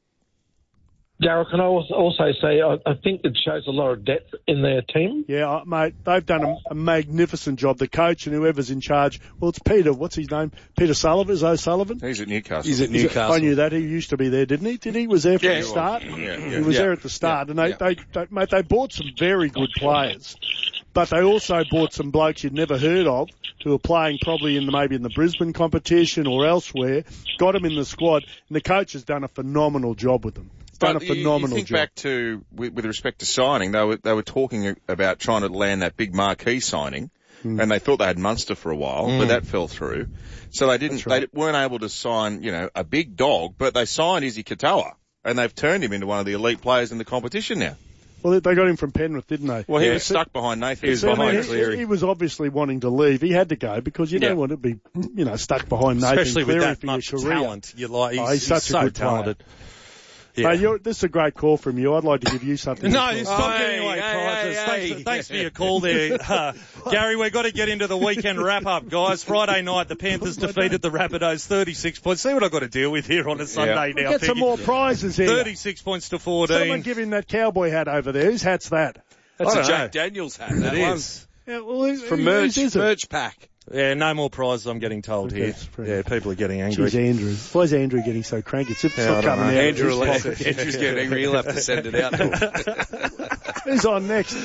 Darryl, can I also say I, I think it shows a lot of depth in their team. Yeah, mate, they've done a, a magnificent job. The coach and whoever's in charge. Well, it's Peter. What's his name? Peter Sullivan. Is O'Sullivan? He's at Newcastle. He's at Newcastle. I knew that. He used to be there, didn't he? Did he? Was there from yeah, the start? Yeah, yeah, he was yeah. there at the start, yeah, and they, yeah. they, they, mate, they bought some very good players, but they also bought some blokes you'd never heard of who are playing probably in the, maybe in the Brisbane competition or elsewhere. Got them in the squad, and the coach has done a phenomenal job with them. Done But a phenomenal you, you think job. back to, with, with respect to signing, they were they were talking about trying to land that big marquee signing, mm. and they thought they had Munster for a while, mm. but that fell through. So they didn't, right. they weren't able to sign, you know, a big dog, but they signed Izzy Katoa, and they've turned him into one of the elite players in the competition now. Well, they got him from Penrith, didn't they? Well, he yeah. was stuck behind Nathan. He was behind Cleary. He, he was obviously wanting to leave. He had to go because you yeah. don't want to be, you know, stuck behind Nathan Especially Cleary with that for much your career. talent. You're like, he's, oh, he's, he's such so a good talented. Player. Yeah. Mate, you're, this is a great call from you. I'd like to give you something. No, to stop hey, giving away hey, prizes. hey, thanks, hey. for, thanks for your call there. Uh, Gary, we've got to get into the weekend wrap-up, guys. Friday night, the Panthers defeated the Rapidos thirty-six points. See what I've got to deal with here on a Sunday yeah. now. Get some more prizes here. thirty-six points to fourteen. Someone give him that cowboy hat over there. Whose hat's that? That's a Jack Daniels hat. That it is. Yeah, well, it's from merch, merch pack. Yeah, no more prizes, I'm getting told okay, here. Yeah, people are getting angry. Jeez, Andrew. Why is Andrew getting so cranky? It's yeah, not coming out. Andrew, Andrew's getting angry. He'll have to send it out to him. Who's on next?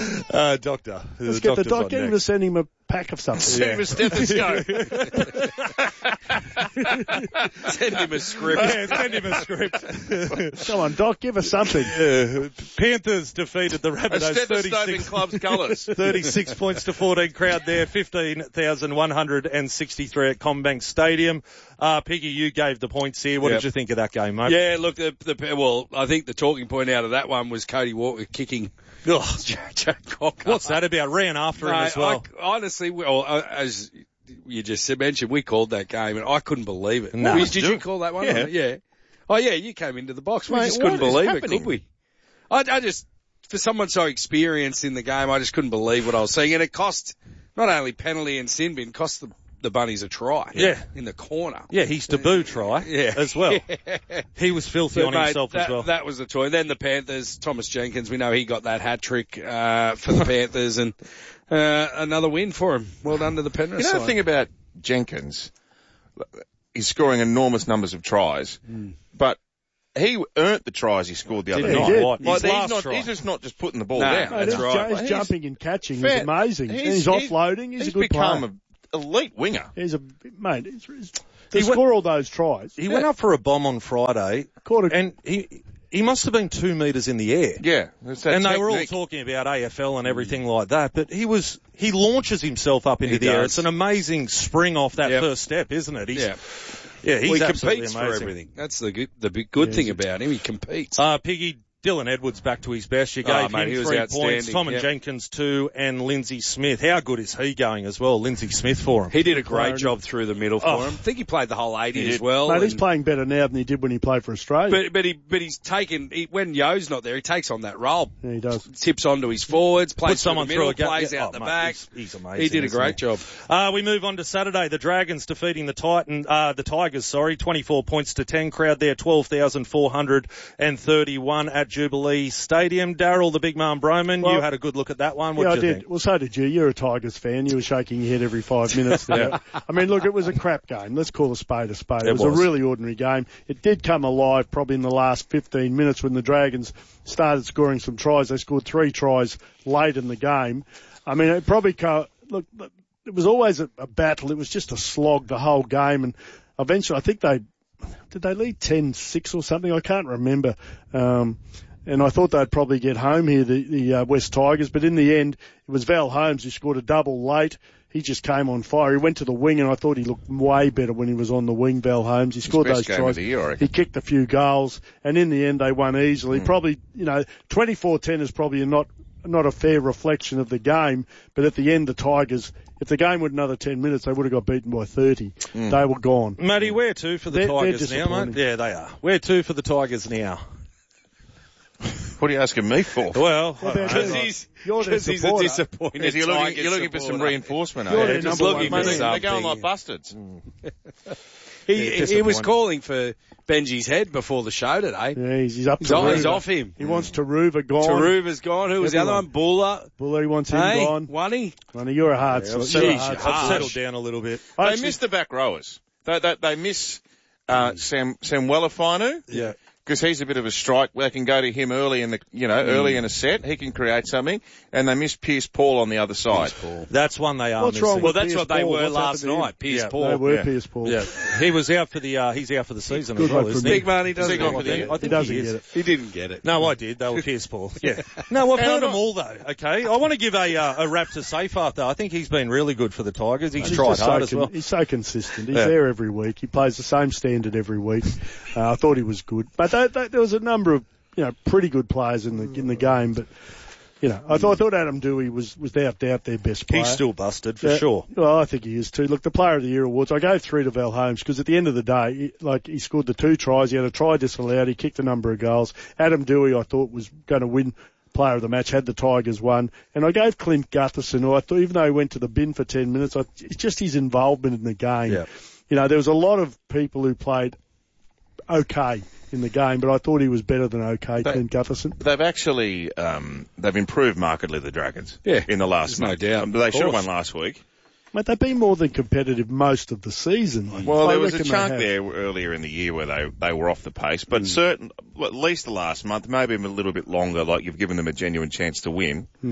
Uh, doctor. Let's the get the doctor. Get him to send him a pack of something. Send him a stethoscope. Send him a script. Yeah, send him a script. Come on, Doc, give us something. Yeah. Panthers defeated the A Rabbitohs stethoscope in club's colours. thirty-six points to fourteen. Crowd there, fifteen thousand one hundred sixty-three at Combank Stadium. Uh, Piggy, you gave the points here. What Yep. did you think of that game, mate? Yeah, look, the, the well, I think the talking point out of that one was Cody Walker kicking Ugh. Jack Cocker. What's that about? Ran after him No, as well. I, honestly, well, uh, as you just mentioned, we called that game, and I couldn't believe it. No. Did you call that one? Yeah. Yeah. Oh, yeah, you came into the box. We Mate, just couldn't what is believe it, happening? could we? I, I just, for someone so experienced in the game, I just couldn't believe what I was seeing. And it cost not only penalty and sin bin, cost the, the Bunnies a try. Yeah. In the corner. Yeah, his debut try Yeah. as well. He was filthy So, on mate, himself that, as well. That was the toy. Then the Panthers, Thomas Jenkins, we know he got that hat trick uh, for the Panthers, and uh, another win for him. Well done to the Penrith You know side. the thing about Jenkins? He's scoring enormous numbers of tries, Mm. but he earned the tries he scored the other Did he? night. He did. Like, His he's, last not, try. he's just not just putting the ball No, down. Mate, that's his, right. ju- his He's- jumping and catching is Fair- amazing. he's- and he's, he's- offloading. He's, he's a good become player. an elite winger. He's a mate. He's, he's, to He score went- all those tries. He went up for a bomb on Friday, Caught a, and he he must have been two metres in the air. Yeah, it's that And they were all technique. talking about A F L and everything like that, but he was he launches himself up into He the air. does. It's an amazing spring off that Yep. first step, isn't it? He's, Yeah. yeah, he's well, he absolutely competes amazing. for everything. That's the good, the big good Yeah, thing he's- about him. He competes. Uh, Piggy, Dylan Edwards back to his best. You Oh, gave mate, him he was three outstanding. points. Tom and Yep. Jenkins two, and Lindsay Smith. How good is he going as well? Lindsay Smith for him. He did a great Clarity. job through the middle for Oh. him. I think he played the whole eighty He as did. well. mate, he's and- playing better now than he did when he played for Australia. But but he but he's taken he, when Yo's not there, he takes on that role. yeah, he does. Tips onto his forwards, plays Put someone through the middle, through a gap. plays Yeah, out oh, the mate, back. He's, he's amazing. He did a isn't great job. Uh, we move on to Saturday. The Dragons defeating the Titan, uh, the Tigers, sorry, twenty-four points to ten. Crowd there, twelve thousand four hundred thirty-one at Jubilee Stadium. Darryl, the big man Broman, Well, you had a good look at that one. What yeah, I did you did. think? Well, so did you. You're a Tigers fan. You were shaking your head every five minutes there. I mean, look, it was a crap game. Let's call a spade a spade. It, It was, was. a really ordinary game. It did come alive probably in the last fifteen minutes when the Dragons started scoring some tries. They scored three tries late in the game. I mean, it probably, co- look, it was always a, a battle. It was just a slog the whole game. And eventually, I think they, did they lead ten six or something? I can't remember. Um, and I thought they'd probably get home here, the, the uh, West Tigers, but in the end, it was Val Holmes who scored a double late. He just came on fire. He went to the wing, and I thought he looked way better when he was on the wing, Val Holmes. He scored best those game tries. of the year, I reckon. He kicked a few goals, and in the end, they won easily. Mm. Probably, you know, twenty-four ten is probably not not a fair reflection of the game, but at the end, the Tigers, if the game went another ten minutes, they would have got beaten by thirty. Mm. They were gone. Matty, where to for the They're- they're Tigers now, mate? disappointing. Yeah, they are. Where to for the Tigers now? What are you asking me for? Well, What about I- you? I- he's, You're their because he's a supporter. disappointed Is you're looking, Tigers you're looking for some supporter. reinforcement, You're are their you? just number looking one for man. They're, they're going something. like bastards. He, Yeah, he was disappointing. calling for Benji's head before the show today. Yeah, he's, he's up He's, to off, he's Taruva. off him. He wants Taruva gone. Taruva's gone. Who was the other one? Everyone. Buller. Buller, he wants him Hey, gone. won he? Ronnie, you're a hard Yeah, sort. I've You're a settled, hard I've sort. harsh. settled down a little bit. I They actually- miss the back rowers. They, they, they miss uh, Sam Sam Welafanu. Yeah. Because he's a bit of a strike. They can go to him early in the, you know, early in a set. He can create something. And they miss Pierce Paul on the other side. That's one they are What's missing. wrong Well, with that's Pierce what they Paul? were What's last happened to him? night. Pierce Yeah, Paul. They were Yeah. Pierce Paul. Yeah, he was out for the uh, he's out for the season Good as well, luck isn't from he? Big man, he doesn't Has he get gone it. for the- I think He doesn't he is. get it. He didn't get it. No, I did. They were Pierce Paul. Yeah. No, I've And heard I'm them not- all though. Okay, I want to give a uh, a rap to Seyfarth though. I think he's been really good for the Tigers. He's, He's tried just hard so as con- well. He's so consistent. He's Yeah. there every week. He plays the same standard every week. Uh, I thought he was good, but they, they, there was a number of you know pretty good players in the in the game. But you know, I thought I thought Adam Dewey was was without doubt their best player. He's still busted for Yeah, sure. Well, I think he is too. Look, the Player of the Year awards, I gave three to Val Holmes because at the end of the day, he, like he scored the two tries, he had a try disallowed, he kicked a number of goals. Adam Dewey, I thought was going to win Player of the Match, had the Tigers won, and I gave Clint Gutherson, who I thought even though he went to the bin for ten minutes, I, it's just his involvement in the game. Yeah. You know, there was a lot of people who played okay in the game, but I thought he was better than okay, They- Clint Gutherson. They've actually, um, they've improved markedly, the Dragons. Yeah. In the last There's no month. doubt. Um, They Of should have course. won last week. Mate, they've been more than competitive most of the season. Well, I there was a reckon they chunk have. there earlier in the year where they, they were off the pace, but certain, well, at least the last month, maybe a little bit longer, like you've given them a genuine chance to win. Hmm.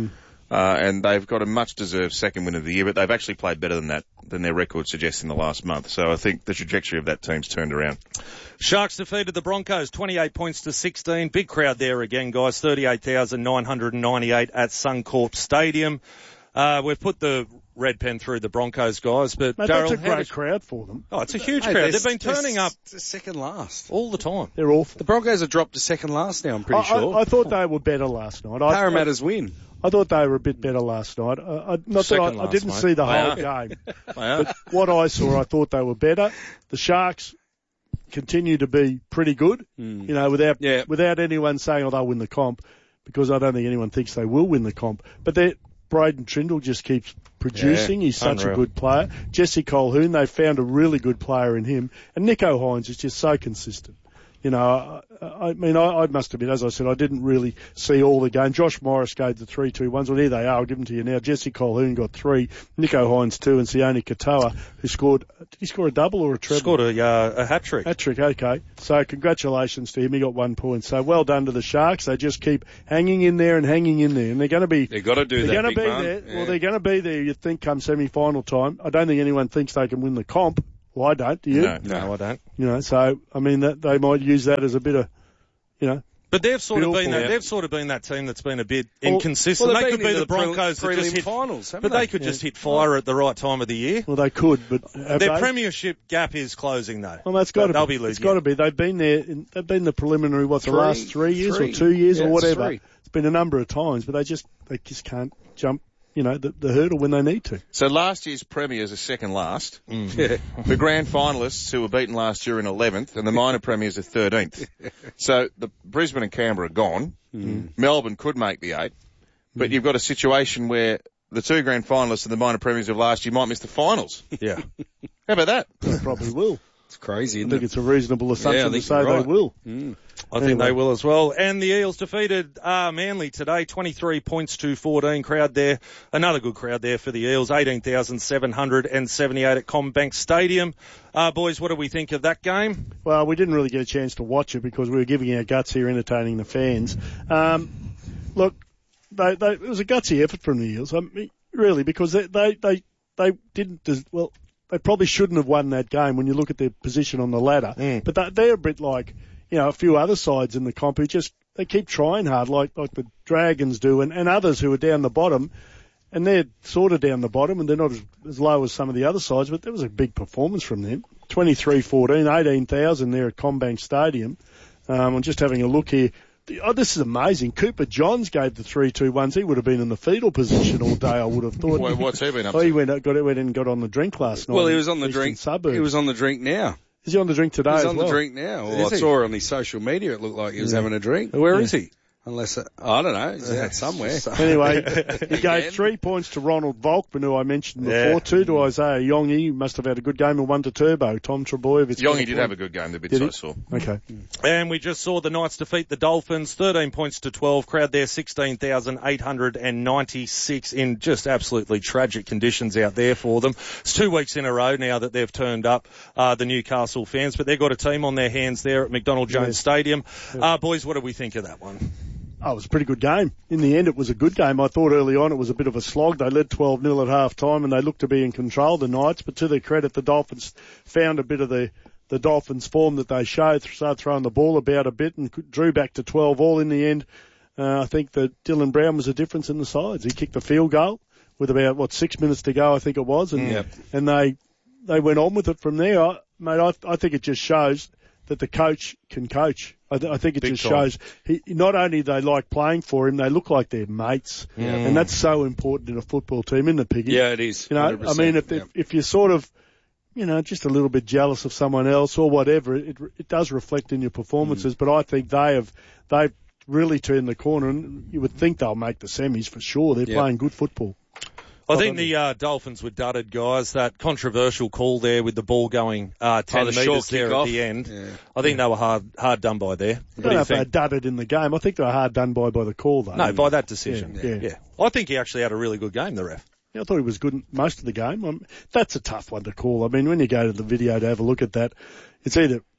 Uh, and they've got a much-deserved second win of the year, but they've actually played better than that, than their record suggests in the last month. So I think the trajectory of that team's turned around. Sharks defeated the Broncos, twenty-eight points to sixteen. Big crowd there again, guys. thirty-eight thousand nine hundred ninety-eight at Suncorp Stadium. Uh, we've put the red pen through the Broncos, guys, but Mate, Darryl, that's a great does... crowd for them. Oh, it's a huge Hey, crowd. they're- They've been they're turning up s- second last all the time. They're awful. The Broncos have dropped to second last now, I'm pretty I, sure. I, I thought they were better last night. I, Parramatta's win. I thought they were a bit better last night. I, I, not that I, I last, didn't mate. see the They whole are. game, They are. but what I saw, I thought they were better. The Sharks continue to be pretty good, Mm. you know, without Yeah. without anyone saying, oh, they'll win the comp, because I don't think anyone thinks they will win the comp. But they're Braden Trindle just keeps producing. Yeah, He's such unreal. a good player. Jesse Colquhoun, they found a really good player in him. And Nico Hines is just so consistent. You know, I, I mean, I, I must admit, as I said, I didn't really see all the game. Josh Morris gave the three two ones. Well, here they are. I'll give them to you now. Jesse Colquhoun got three. Nico Hines two, and Sione Katoa, who scored, did he score a double or a treble? Scored a, uh, a hat-trick. Hat-trick, okay. So congratulations to him. He got one point. So well done to the Sharks. They just keep hanging in there and hanging in there. And they're going to be... They've got to do they're that, gonna big be man. there. Yeah. Well, they're going to be there, you'd think, come semi-final time. I don't think anyone thinks they can win the comp. Well, I don't. Do you? No, no, I don't. You know, so, I mean, that they might use that as a bit of, you know... But they've sort of Feel been for that, it. they've sort of been that team that's been a bit Well- inconsistent. well, they they've could been be to the the pre- Broncos that just prelim hit finals, haven't but they, they? could Yeah. just hit fire at the right time of the year. Well, they could, but have Their they? premiership gap is closing though. Well, that's got to They'll be. be losing. It's got to be. They've been there. In, they've been the preliminary. What the Three- last three years three. or two years Yeah, or it's whatever. three. It's been a number of times, but they just they just can't jump. You know, the, the hurdle when they need to. So last year's premiers are second last. Yeah. The grand finalists who were beaten last year in eleventh, and the minor premiers are thirteenth. So the Brisbane and Canberra are gone. Mm. Melbourne could make the eight, but you've got a situation where the two grand finalists and the minor premiers of last year might miss the finals. Yeah. How about that? They probably will. It's crazy, I isn't think it? it's a reasonable assumption Yeah, I to think say you're they right. will. Mm. I think Anyway. they will as well. And the Eels defeated uh, Manly today, twenty-three points to fourteen. Crowd there. Another good crowd there for the Eels, eighteen thousand seven hundred seventy-eight at CommBank Stadium. Uh, boys, what do we think of that game? Well, we didn't really get a chance to watch it because we were giving our guts here, entertaining the fans. Um, look, they, they, it was a gutsy effort from the Eels, I mean, really, because they, they, they, they didn't, des- well, they probably shouldn't have won that game when you look at their position on the ladder. Mm. But they, they're a bit like, you know, a few other sides in the comp who just, they keep trying hard, like, like the Dragons do, and, and others who are down the bottom. And they're sort of down the bottom, and they're not as, as low as some of the other sides, but there was a big performance from them. twenty-three fourteen, eighteen thousand there at CommBank Stadium. Um, I'm just having a look here. The, oh, this is amazing. Cooper Johns gave the three two ones. He would have been in the fetal position all day, I would have thought. Well, what's he been up oh, to? he went, got, went in and got on the drink last night. Well, he in was on the Eastern drink. Suburbs. He was on the drink now. Is he on the drink today He's as on well? the drink now. Well, Is I he? saw on his social media it looked like he was Yeah. having a drink. Where is he? Unless, uh, I don't know, he's out somewhere. Anyway, he gave three points to Ronald Volkman, who I mentioned before, Yeah. two to Isaiah Yongi, who must have had a good game, and one to Turbo, Tom Trebojevic. Yongi did have a good game, the bits Did he? I saw. Okay. And we just saw the Knights defeat the Dolphins, thirteen points to twelve. Crowd there, sixteen thousand eight hundred ninety-six in just absolutely tragic conditions out there for them. It's two weeks in a row now that they've turned up, uh, the Newcastle fans, but they've got a team on their hands there at McDonald Jones Yes. Stadium. Uh, boys, what do we think of that one? Oh, it was a pretty good game. In the end, it was a good game. I thought early on it was a bit of a slog. They led twelve nil at half time and they looked to be in control, the Knights, but to their credit, the Dolphins found a bit of the, the Dolphins form that they showed, started throwing the ball about a bit and drew back to twelve all in the end. Uh, I think that Dylan Brown was a difference in the sides. He kicked the field goal with about, what, six minutes to go, I think it was, and, Yep. and they, they went on with it from there. I, mate, I, I think it just shows that the coach can coach. I, th- I think it Big just time. shows he not only they like playing for him, they look like they're mates, Yeah. and that's so important in a football team, isn't it, Piggy? Yeah, it is. You know, one hundred percent. I mean, if Yeah. if, if you're sort of, you know, just a little bit jealous of someone else or whatever, it it does reflect in your performances. Mm. But I think they have they've really turned the corner, and you would think they'll make the semis for sure. They're Yeah. playing good football. I think the uh, Dolphins were dudded, guys. That controversial call there with the ball going uh, ten Oh, the short metres there kick at off. the end. Yeah. I think they were hard hard done by there. I What don't do know you if they think? dudded in the game. I think they were hard done by by the call, though. No, by that decision. Yeah, Yeah, yeah. I think he actually had a really good game, the ref. Yeah, I thought he was good in most of the game. Um, that's a tough one to call. I mean, when you go to the video to have a look at that, it's either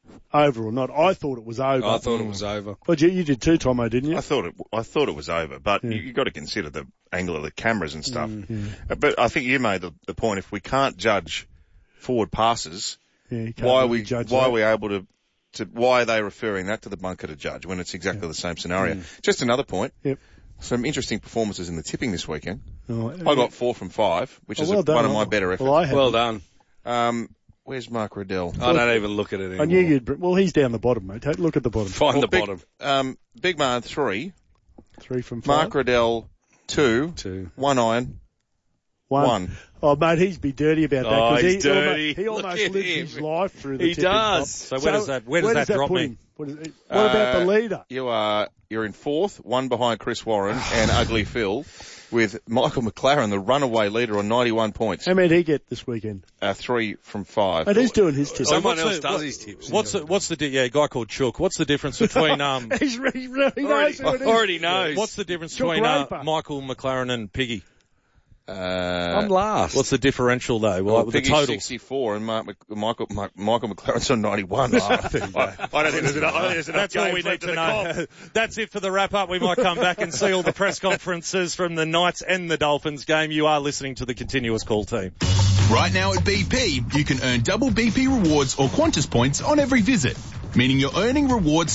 over or not. I thought it was over. I thought it was over. But you, you did too, Tomo, didn't you? I thought it. I thought it was over, but Yeah. you, you got to consider the angle of the cameras and stuff. Mm. Uh, But I think you made the, the point. If we can't judge forward passes, Yeah, you can't why are really we judge why that. are we able to? To, why are they referring that to the bunker to judge when it's exactly the same scenario? Mm. Just another point. Yep. Some interesting performances in the tipping this weekend. Oh, I got four from five, which Oh, is well a, done. one of my better efforts. Well, I haven't. Well done. Um, where's Mark Riddell? I don't even look at it anymore. I knew you'd. br- Well, he's down the bottom, mate. Take- Look at the bottom. Find Well, the big, bottom. Um, Big Man three. Three from five. Mark Riddell two. Two. One iron. One. One. Oh, mate, he's be dirty about that. Oh, 'cause he's he dirty. Almost, he Look almost at lives him. his life through the He tipping does. top. So where does that- where does that drop put me? him? What, is it, what about the Uh, leader? You are you're in fourth, one behind Chris Warren and Ugly Phil, with Michael McLaren, the runaway leader, on ninety-one points. How many did he get this weekend? Uh, three from five. And he's doing his tips. Someone what's else the- does what- his tips. What's the, what's the, di- yeah, a guy called Chook. What's the difference between, um, He's, he really knows who it is. Already knows. what's the difference Chook between, uh, Raper. Michael McLaren and Piggy? Uh, I'm last. What's the differential though? well, Like, with the Piggy's total? sixty-four and Mark, Mc- Michael, Mark, Michael McLaren's on ninety-one. I, I don't think there's enough, I don't think there's enough That's all we games need left to in the know. comp. That's it for the wrap up. We might come back and see all the press conferences from the Knights and the Dolphins game. You are listening to the Continuous Call team. Right now at B P, you can earn double B P rewards or Qantas points on every visit, meaning you're earning rewards